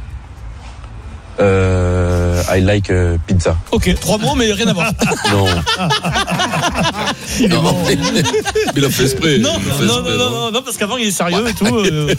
uh, I like uh, pizza. Ok, trois mots mais rien à voir. Non. non bon. mais, mais il a fait exprès. Non, fait non, exprès, non, non, non, non, parce qu'avant il est sérieux et tout. Euh...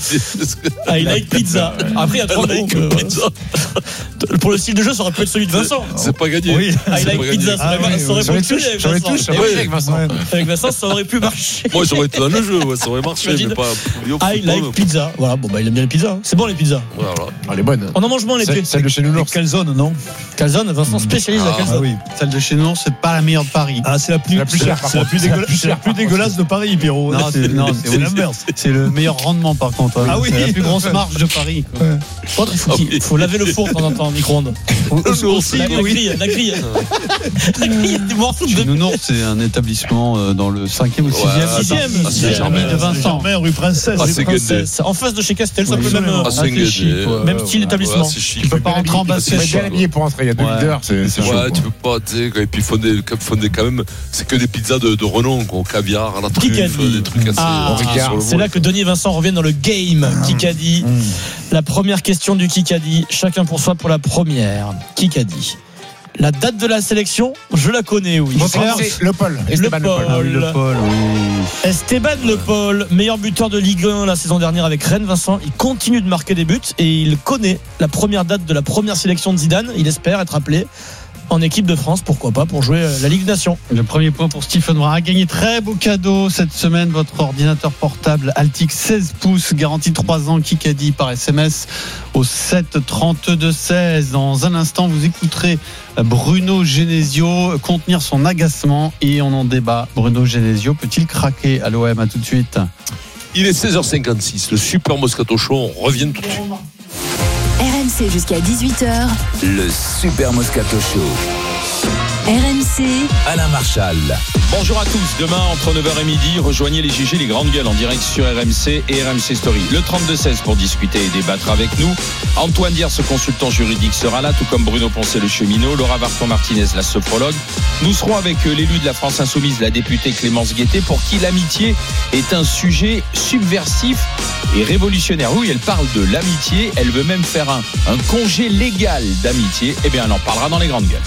I like pizza. Après il y a trois mots. Euh, pour le style de jeu, ça aurait pu être celui de Vincent. C'est pas gagné. Oui. I like pizza, ça aurait, ah, ça aurait oui, pu marcher avec Vincent. Vincent. Oui, avec Vincent. Ouais. Avec Vincent, ça aurait pu marcher. Moi, j'aurais été dans le jeu, ouais, ça aurait marché, mais pas. I like pizza. Voilà, bon bah il aime bien les pizzas. C'est bon les pizzas. Voilà. Ah, elle est bonne. On en mange moins les pizzas. Celle de chez nous, calzone, non? Calzone, Vincent spécialise la calzone. Ah oui. Celle de chez nous, c'est pas la meilleure de Paris. Ah, c'est la plus, la plus chère. C'est la plus, dégueula- c'est la plus dégueulasse de Paris, Pierrot. Non, c'est, non, c'est, c'est oui, l'inverse. C'est le meilleur rendement par contre. Ah oui. C'est la plus grosse marge de Paris. Quoi. Ouais. Il faut, qu'il, faut laver le four de temps en temps en micro-ondes. Aussi, la, la oui. grille, la grille. La grille du morceau de Nounours, c'est un établissement dans le cinquième ou sixième. Ouais, sixième. Ah, c'est Germain. De Vincent. Germain, rue Princesse. Ah, c'est Princesse. En face de chez Castel, c'est un peu le même. Ah, c'est chic, même style d'établissement. Tu peux pas rentrer en basket. C'est bien habillé pour entrer. Il y a deux leaders. C'est chaud. Ouais, tu peux pas. Et puis fonder, fonder quand même. C'est que des pizzas de, de renom, au caviar, à la truffe, des trucs assez. Ah, c'est là que Denis et Vincent reviennent dans le game. Kikadi. La première question du Kikadi. Chacun pour soi pour la première. Kikadi. La date de la sélection, je la connais, oui. C'est Le Paul. Esteban Le Paul. Ah oui, Le Paul, oui. Esteban Le Paul, meilleur buteur de Ligue un la saison dernière avec Rennes, Vincent. Il continue de marquer des buts et il connaît la première date de la première sélection de Zidane. Il espère être appelé en équipe de France, pourquoi pas, pour jouer la Ligue des Nations. Le premier point pour Stephen Brun. A gagné très beau cadeau cette semaine. Votre ordinateur portable Altix seize pouces, garantie trois ans, Kikadi par S M S au sept trente-deux seize. Dans un instant, vous écouterez Bruno Genesio contenir son agacement et on en débat. Bruno Genesio peut-il craquer à l'O M? À tout de suite. Il est seize heures cinquante-six. Le Super Moscato Show, on revient tout de suite. R M C jusqu'à dix-huit heures. Le Super Moscato Show. R M C. Alain Marchal. Bonjour à tous. Demain, entre neuf heures et midi, rejoignez les G G, les grandes gueules en direct sur R M C et R M C Story. Le trente-deux seize pour discuter et débattre avec nous. Antoine Dier, ce consultant juridique, sera là, tout comme Bruno Poncet, le cheminot. Laura Varton-Martinez, la sophrologue. Nous serons avec l'élu de la France Insoumise, la députée Clémence Guettet, pour qui l'amitié est un sujet subversif et révolutionnaire. Oui, elle parle de l'amitié. Elle veut même faire un, un congé légal d'amitié. Eh bien, elle en parlera dans les grandes gueules.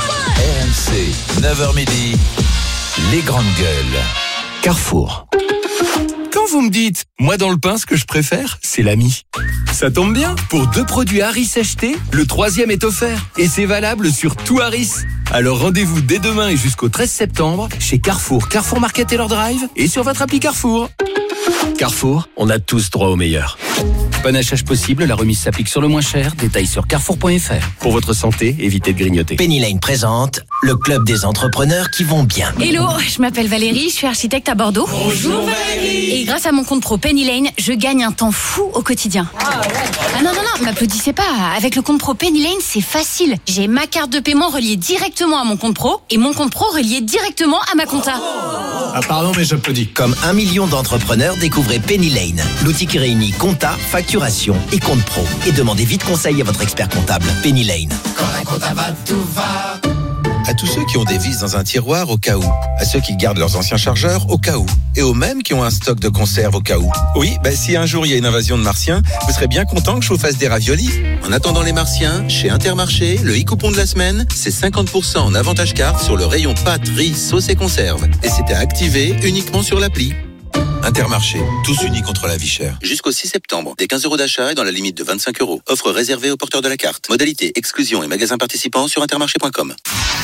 R M C, neuf heures midi, les grandes gueules. Carrefour. Quand vous me dites, moi dans le pain, ce que je préfère, c'est l'ami. Ça tombe bien, pour deux produits Harris achetés, le troisième est offert. Et c'est valable sur tout Harris. Alors rendez-vous dès demain et jusqu'au treize septembre chez Carrefour, Carrefour Market Taylor Drive et sur votre appli Carrefour. Carrefour, on a tous droit au meilleur. Panachage possible, la remise s'applique sur le moins cher. Détails sur carrefour point f r. Pour votre santé, évitez de grignoter. Penny Lane présente le club des entrepreneurs qui vont bien. Hello, je m'appelle Valérie, je suis architecte à Bordeaux. Bonjour Valérie. Et grâce à mon compte pro Penny Lane, je gagne un temps fou au quotidien. Ah, ouais. ah non, non, non, m'applaudissez pas. Avec le compte pro Penny Lane, c'est facile. J'ai ma carte de paiement reliée directement à mon compte pro et mon compte pro relié directement à ma compta. Ah pardon, mais j'applaudis. Comme un million d'entrepreneurs, découvrez Penny Lane, l'outil qui réunit compta, facturation et compte pro. Et demandez vite conseil à votre expert comptable. Penny Lane. Quand un comptable va, tout va. À tous ceux qui ont des vis dans un tiroir au cas où. À ceux qui gardent leurs anciens chargeurs au cas où. Et aux mêmes qui ont un stock de conserve au cas où. Oui, bah si un jour il y a une invasion de martiens, vous serez bien content que je vous fasse des raviolis. En attendant les martiens, chez Intermarché, le e-coupon de la semaine, c'est cinquante pour cent en avantage carte sur le rayon pâtes, riz, sauce et conserve. Et c'est à activer uniquement sur l'appli. Intermarché, tous unis contre la vie chère. Jusqu'au six septembre, des quinze euros d'achat et dans la limite de vingt-cinq euros. Offre réservée aux porteurs de la carte. Modalité, exclusion et magasins participants sur intermarché point com.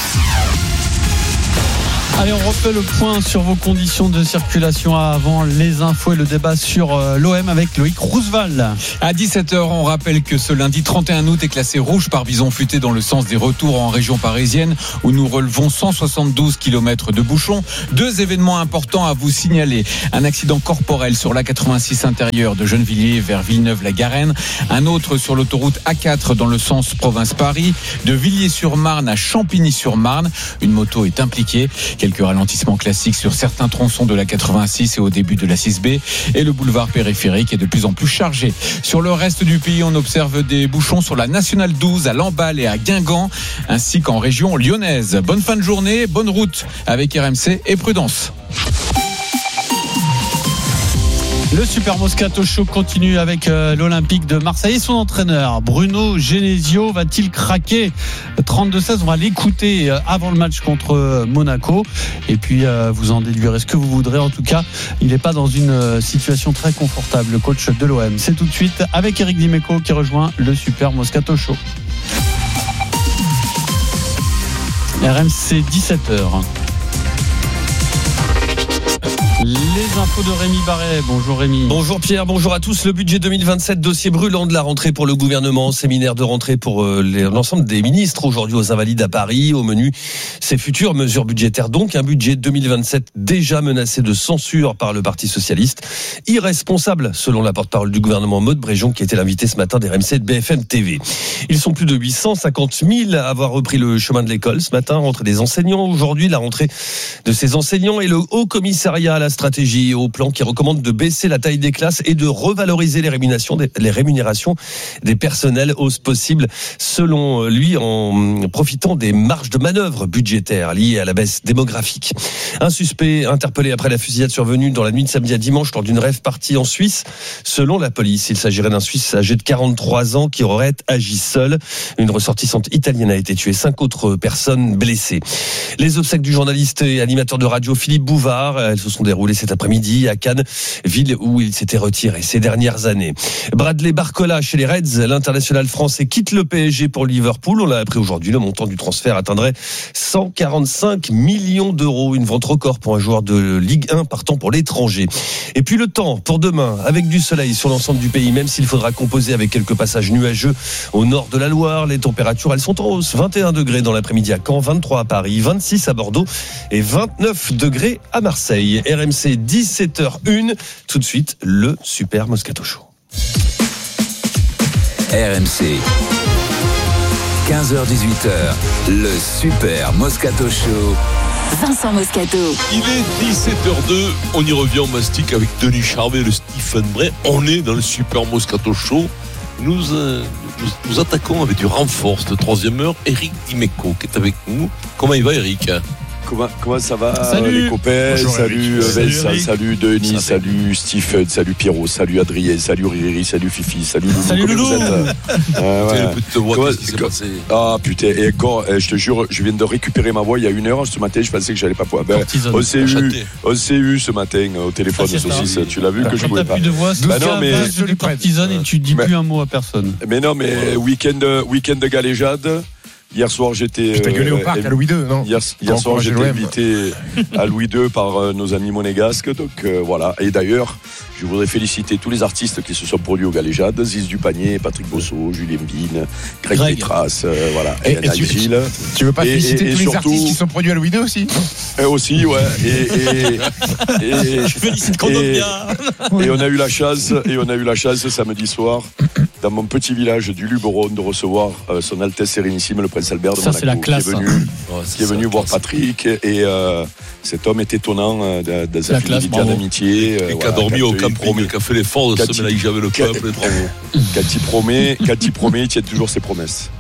Allez, on refait le point sur vos conditions de circulation avant les infos et le débat sur euh, l'O M avec Loïc Roosevelt. À dix-sept heures, on rappelle que ce lundi trente et un août est classé rouge par bison futé dans le sens des retours en région parisienne où nous relevons cent soixante-douze kilomètres de bouchons. Deux événements importants à vous signaler. Un accident corporel sur l'A quatre-vingt-six intérieur de Gennevilliers vers Villeneuve-la-Garenne. Un autre sur l'autoroute A quatre dans le sens province-Paris. De Villiers-sur-Marne à Champigny-sur-Marne. Une moto est impliquée. Quelques ralentissements classiques sur certains tronçons de la quatre-vingt-six et au début de la six B. Et le boulevard périphérique est de plus en plus chargé. Sur le reste du pays, on observe des bouchons sur la nationale douze à Lamballe et à Guingamp, ainsi qu'en région lyonnaise. Bonne fin de journée, bonne route avec R M C et prudence. Le Super Moscato Show continue avec euh, l'Olympique de Marseille et son entraîneur Bruno Genesio. Va-t-il craquer? Trente-deux seize, on va l'écouter euh, avant le match contre euh, Monaco. Et puis euh, vous en déduirez ce que vous voudrez. En tout cas, il n'est pas dans une euh, situation très confortable, le coach de l'O M. C'est tout de suite avec Eric Dimeco qui rejoint le Super Moscato Show. R M C dix-sept heures. Les infos de Rémi Barret. Bonjour Rémi. Bonjour Pierre, bonjour à tous. Le budget deux mille vingt-sept, dossier brûlant de la rentrée pour le gouvernement. Séminaire de rentrée pour euh, les, l'ensemble des ministres aujourd'hui aux Invalides à Paris. Au menu, ces futures mesures budgétaires. Donc un budget deux mille vingt-sept déjà menacé de censure par le Parti Socialiste. Irresponsable selon la porte-parole du gouvernement Maud Bréjon qui était l'invité ce matin d'R M C de B F M T V. Ils sont plus de huit cent cinquante mille à avoir repris le chemin de l'école ce matin. Rentrée des enseignants aujourd'hui, la rentrée de ces enseignants et le Haut Commissariat à la stratégie au plan qui recommande de baisser la taille des classes et de revaloriser les rémunérations des, les rémunérations des personnels, hausse possible selon lui en profitant des marges de manœuvre budgétaires liées à la baisse démographique. Un suspect interpellé après la fusillade survenue dans la nuit de samedi à dimanche lors d'une rave partie en Suisse. Selon la police, il s'agirait d'un Suisse âgé de quarante-trois ans qui aurait agi seul. Une ressortissante italienne a été tuée, cinq autres personnes blessées. Les obsèques du journaliste et animateur de radio Philippe Bouvard, elles se sont déroulées cet après-midi à Cannes, ville où il s'était retiré ces dernières années. Bradley Barcola chez les Reds, l'international français quitte le P S G pour Liverpool. On l'a appris aujourd'hui, le montant du transfert atteindrait cent quarante-cinq millions d'euros, une vente record pour un joueur de Ligue un partant pour l'étranger. Et puis le temps pour demain, avec du soleil sur l'ensemble du pays, même s'il faudra composer avec quelques passages nuageux au nord de la Loire. Les températures, elles sont en hausse, vingt et un degrés dans l'après-midi à Caen, vingt-trois à Paris, vingt-six à Bordeaux et vingt-neuf degrés à Marseille. R M C dix-sept heures une, tout de suite le Super Moscato Show. R M C quinze heures dix-huit heures, le Super Moscato Show. Vincent Moscato. Il est dix-sept heures deux, on y revient en mastic avec Denis Charvet et le Stephen Bray. On est dans le Super Moscato Show. Nous, euh, nous, nous attaquons avec du renfort cette troisième heure. Eric Dimeco qui est avec nous. Comment il va, Eric? Comment, comment ça va, salut. Les copains? Bonjour, salut salut, Vincent, salut, salut Denis, salut Stephen, salut Pierrot, salut Adrien, salut Riri, salut Fifi, salut Loulou. Salut Comment Loulou. vous êtes? euh, ouais. Comment, qu'est-ce qui s'est passé? Ah putain, et encore, je te jure, je viens de récupérer ma voix il y a une heure. Ce matin, je pensais que j'allais pas pouvoir. Ben, on s'est eu, on s'est eu ce matin au téléphone de saucisse. Tu l'as vu que je pouvais pas. T'as plus de voix, bah non, mais de cortisone et tu dis plus un mot à personne. Mais non, mais week-end, week-end de galéjade. Hier soir, j'étais. Tu as gueulé euh, au parc euh, à Louis deux, non? Hier, hier soir, j'étais invité à Louis deux par euh, nos amis monégasques. Donc euh, voilà. Et d'ailleurs, je voudrais féliciter tous les artistes qui se sont produits au Galéjade: Ziz du Panier, Patrick Bosso, Julien Bine, Greg, Greg. Petras, euh, voilà. Et, et, et tu, Gilles. Tu veux pas et, féliciter et, tous et les surtout, artistes qui sont produits à Louis deux aussi? Et aussi, ouais. Et, et, et, je félicite qu'on donne bien. Et on a eu la chance, et on a eu la chance samedi soir, dans mon petit village du Luberon, de recevoir euh, son Altesse Sérénissime, le Prince Albert de ça, Monaco, la classe, qui est venu, hein. ouais, qui est venu voir Patrick. Et euh, cet homme est étonnant euh, dans sa fidélité d'amitié. Euh, et qui a dormi au Camp Promet, qui a fait l'effort de se mélanger avec le peuple. Quand il promet, quand il promet, il tient toujours ses promesses.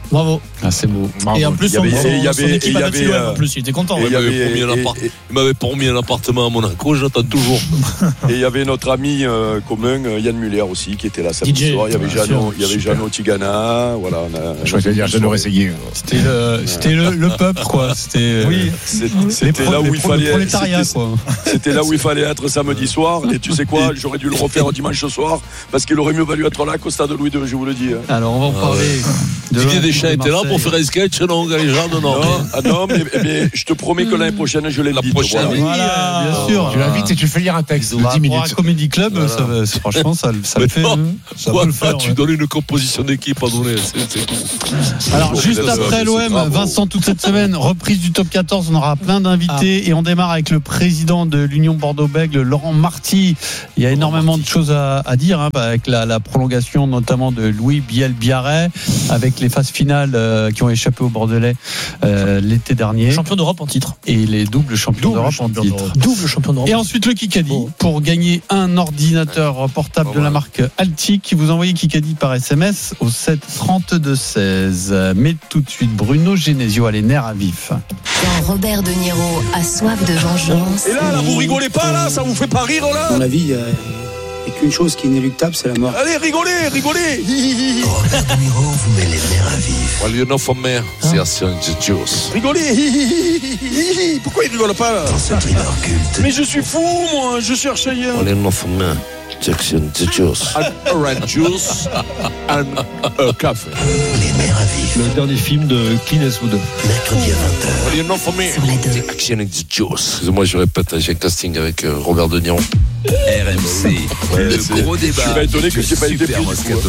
Bravo. Ah, c'est beau. Bravo. Et en plus, son, il y avait, son, il y avait, son équipe il y a battu avait, l'O M en plus, il était content. Il y avait, m'avait promis un appartement à Monaco, j'attends toujours. Et il y avait notre ami euh, commun, Yann Muller aussi, qui était là samedi soir. Il y avait Jeannot, il y avait Jeannot Tigana. Voilà, on a, je vais dire Jeannot Rességuier. C'était le, c'était le, le peuple, quoi. C'était, oui, c'était là où il fallait. C'était là où il fallait être samedi soir. Et tu sais quoi, j'aurais dû le refaire dimanche soir parce qu'il aurait mieux valu être là qu'au stade Louis deux, je vous le dis. Alors, on va en parler. Didier Deschamps était là pour faire un sketch, non, Galéjade, non. Non, ah non mais, mais je te promets que l'année prochaine, je l'ai la dit. prochaine. Voilà, bien sûr. Tu l'invites et tu fais lire un texte de dix minutes. Pour un Comedy Club, voilà. ça, ça, franchement, ça, ça le fait. Non, ça voilà, peut le faire, tu ouais. donnes une composition d'équipe à donner. C'est, c'est cool. Alors, juste après l'O M, Vincent, toute cette semaine, reprise du top quatorze, on aura plein d'invités ah. et on démarre avec le président de l'Union Bordeaux-Bègles, Laurent Marty. Il y a énormément de choses à, à dire, hein, avec la, la prolongation notamment de Louis Biel-Biarret, avec les phases finales euh, qui ont échappé aux Bordelais euh, l'été dernier. Champion d'Europe en titre. Et les doubles champions double d'Europe champion en titre. d'Europe. Double champion d'Europe. Et ensuite le Kikadi oh. pour gagner un ordinateur portable oh, de la marque Altic. Vous envoyez Kikadi par S M S au sept trente-deux seize. Mais tout de suite, Bruno Genesio a les nerfs à vif. Quand Robert De Niro a soif de vengeance. Et là, là, vous rigolez pas là, ça vous fait pas rire là. Dans la vie, il y a... Et qu'une chose qui est inéluctable, c'est la mort. Allez, rigolez, rigolez. Robert De Niro vous met les nerfs à vif. Well, you know for me, c'est Action Juice. Rigolez. Pourquoi il rigole pas là? Dans ce thriller culte. Mais je suis fou, moi, je cherche ailleurs. Well, you know for me, c'est Action Juice. An orange juice and a café. Les nerfs à vif. Le dernier film de Clint Eastwood. Mercredi à vingt heures. Well, you know for me, c'est Action Juice. Excusez-moi, je répète, j'ai un casting avec euh, Robert De Niro. R M C, ouais, le gros débat. Je suis pas étonné que c'est pas été pris.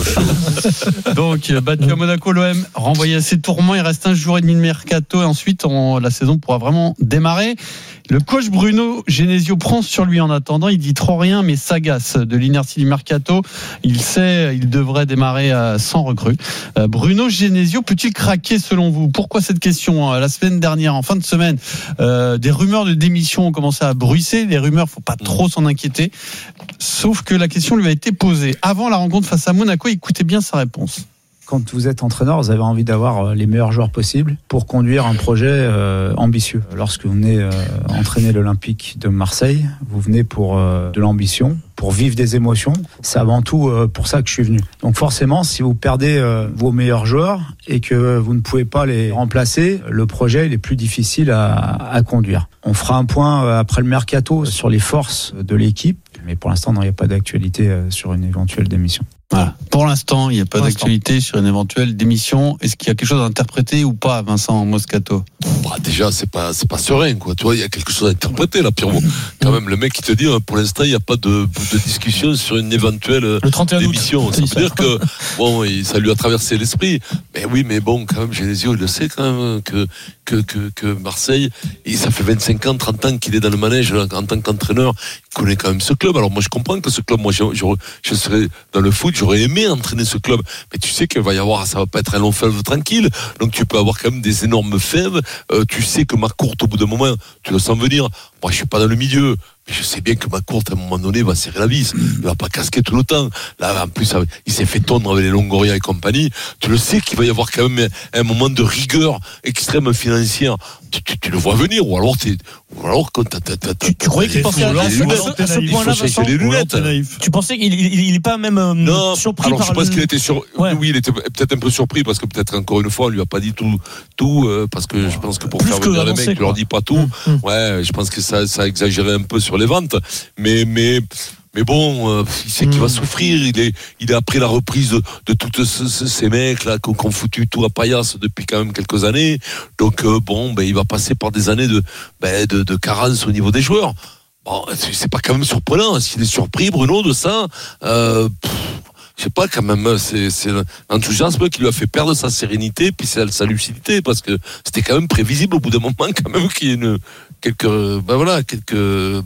Donc, battu à Monaco, l'O M renvoyé à ses tourments. Il reste un jour et demi de mercato et ensuite on, la saison pourra vraiment démarrer. Le coach Bruno Genesio prend sur lui en attendant. Il dit trop rien, mais s'agace de l'inertie du mercato. Il sait, il devrait démarrer sans recrue. Euh, Bruno Genesio peut-il craquer selon vous? Pourquoi cette question? La semaine dernière, en fin de semaine, euh, des rumeurs de démission ont commencé à bruisser. Les rumeurs, faut pas trop s'en inquiéter. Sauf que la question lui a été posée avant la rencontre face à Monaco. Écoutez bien sa réponse. Quand vous êtes entraîneur, vous avez envie d'avoir les meilleurs joueurs possibles pour conduire un projet euh, ambitieux. Lorsque vous venez euh, entraîner l'Olympique de Marseille, vous venez pour euh, de l'ambition, pour vivre des émotions. C'est avant tout euh, pour ça que je suis venu. Donc forcément, si vous perdez euh, vos meilleurs joueurs et que vous ne pouvez pas les remplacer, le projet il est plus difficile à, à conduire. On fera un point euh, après le mercato sur les forces de l'équipe, mais pour l'instant, non, il n'y a pas d'actualité euh, sur une éventuelle démission. Voilà. Pour l'instant, il n'y a pas Pour d'actualité l'instant. sur une éventuelle démission. Est-ce qu'il y a quelque chose à interpréter ou pas, Vincent Moscato? Bah, déjà, c'est pas, c'est pas serein, quoi. Tu vois, il y a quelque chose à interpréter, là, Pierrot. Quand même, le mec qui te dit, pour l'instant, il n'y a pas de, de discussion sur une éventuelle le trente et un démission. Ça veut ça. dire que, bon, ça lui a traversé l'esprit. Mais oui, mais bon, quand même, Genesio, il le sait, quand même, que, que, que, que Marseille, et ça fait vingt-cinq ans, trente ans qu'il est dans le manège, en tant qu'entraîneur. Il connaît quand même ce club. Alors, moi, je comprends que ce club, moi, je, je, je serais dans le foot, j'aurais aimé entraîner ce club, mais tu sais qu'il va y avoir, ça va pas être un long fleuve tranquille, donc tu peux avoir quand même des énormes fèves. Euh, tu sais que McCourt, au bout d'un moment, tu le sens venir. Moi, je suis pas dans le milieu, mais je sais bien que McCourt, à un moment donné, va serrer la vis. Il va pas casquer tout le temps. Là, en plus, il s'est fait tondre avec les Longoria et compagnie. Tu le sais qu'il va y avoir quand même un moment de rigueur extrême financière. Tu, tu, tu le vois venir, ou alors t'es, ou alors quand t'as, t'as, t'as, tu, tu croyais qu'il pensait à, à, ce, à ce point-là, Vincent, les lunettes. Tu pensais qu'il il est pas même euh, non, surpris alors par je pense le... qu'il était sur, ouais. oui, il était peut-être un peu surpris parce que peut-être encore une fois, on lui a pas dit tout, tout, euh, parce que je pense que pour Plus faire que venir les mecs, tu leur dis pas tout. Mmh, mmh. Ouais, je pense que ça, ça a exagéré un peu sur les ventes, mais, mais. Mais bon, euh, il sait qu'il va souffrir. Il est, il est après la reprise de, de tous ce, ce, ces mecs là qui ont foutu tout à paillasse depuis quand même quelques années. Donc euh, bon, ben il va passer par des années de, ben, de, de carence au niveau des joueurs. Bon, c'est pas quand même surprenant. S'il est surpris, Bruno, de ça. Euh, pff, je sais pas, quand même, c'est, c'est l'enthousiasme qui lui a fait perdre sa sérénité, puis sa, sa lucidité, parce que c'était quand même prévisible au bout d'un moment, quand même, qu'il y ait une, quelques, ben voilà, quelques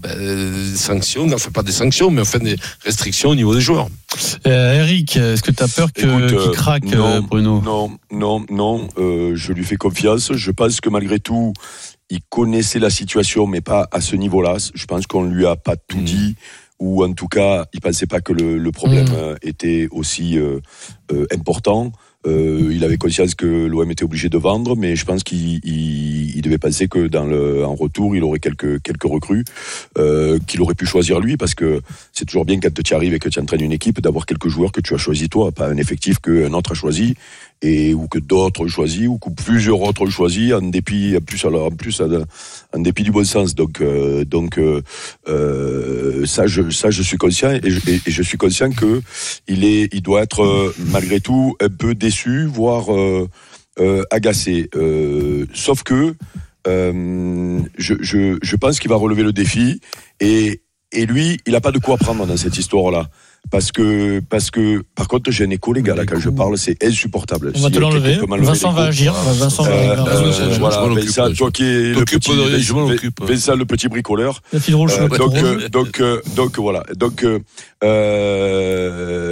ben, sanctions, enfin pas des sanctions, mais enfin des restrictions au niveau des joueurs. Euh, Eric, est-ce que tu as peur que, Écoute, qu'il craque, non, Bruno? Non, non, non, euh, je lui fais confiance. Je pense que malgré tout, il connaissait la situation, mais pas à ce niveau-là. Je pense qu'on lui a pas tout mmh. dit. Ou en tout cas, il pensait pas que le, le problème mmh. était aussi euh, euh, important. Euh, il avait conscience que l'O M était obligé de vendre, mais je pense qu'il il, il devait penser que dans le, en retour, il aurait quelques, quelques recrues euh, qu'il aurait pu choisir lui, parce que c'est toujours bien quand tu arrives et que tu entraînes une équipe d'avoir quelques joueurs que tu as choisi toi, pas un effectif qu'un autre a choisi et ou que d'autres ont choisi ou que plusieurs autres ont choisi en dépit, en plus, alors en plus, en dépit du bon sens. Donc, euh, donc euh, euh, ça, je, ça, je suis conscient et je, et, et je suis conscient que il est, il doit être euh, malgré tout un peu déçu, voire euh, euh, agacé. Euh, sauf que euh, je, je, je pense qu'il va relever le défi et, et lui, il n'a pas de quoi prendre dans cette histoire-là. Parce que, parce que, par contre, j'ai un écho, les gars, là, quand je parle, c'est insupportable. On va te l'enlever. Vincent va agir. Vincent va agir. Voilà, Vincent, toi qui es le petit, Vincent, le petit bricoleur. Le fil rouge, donc, donc, donc, voilà. Donc, euh,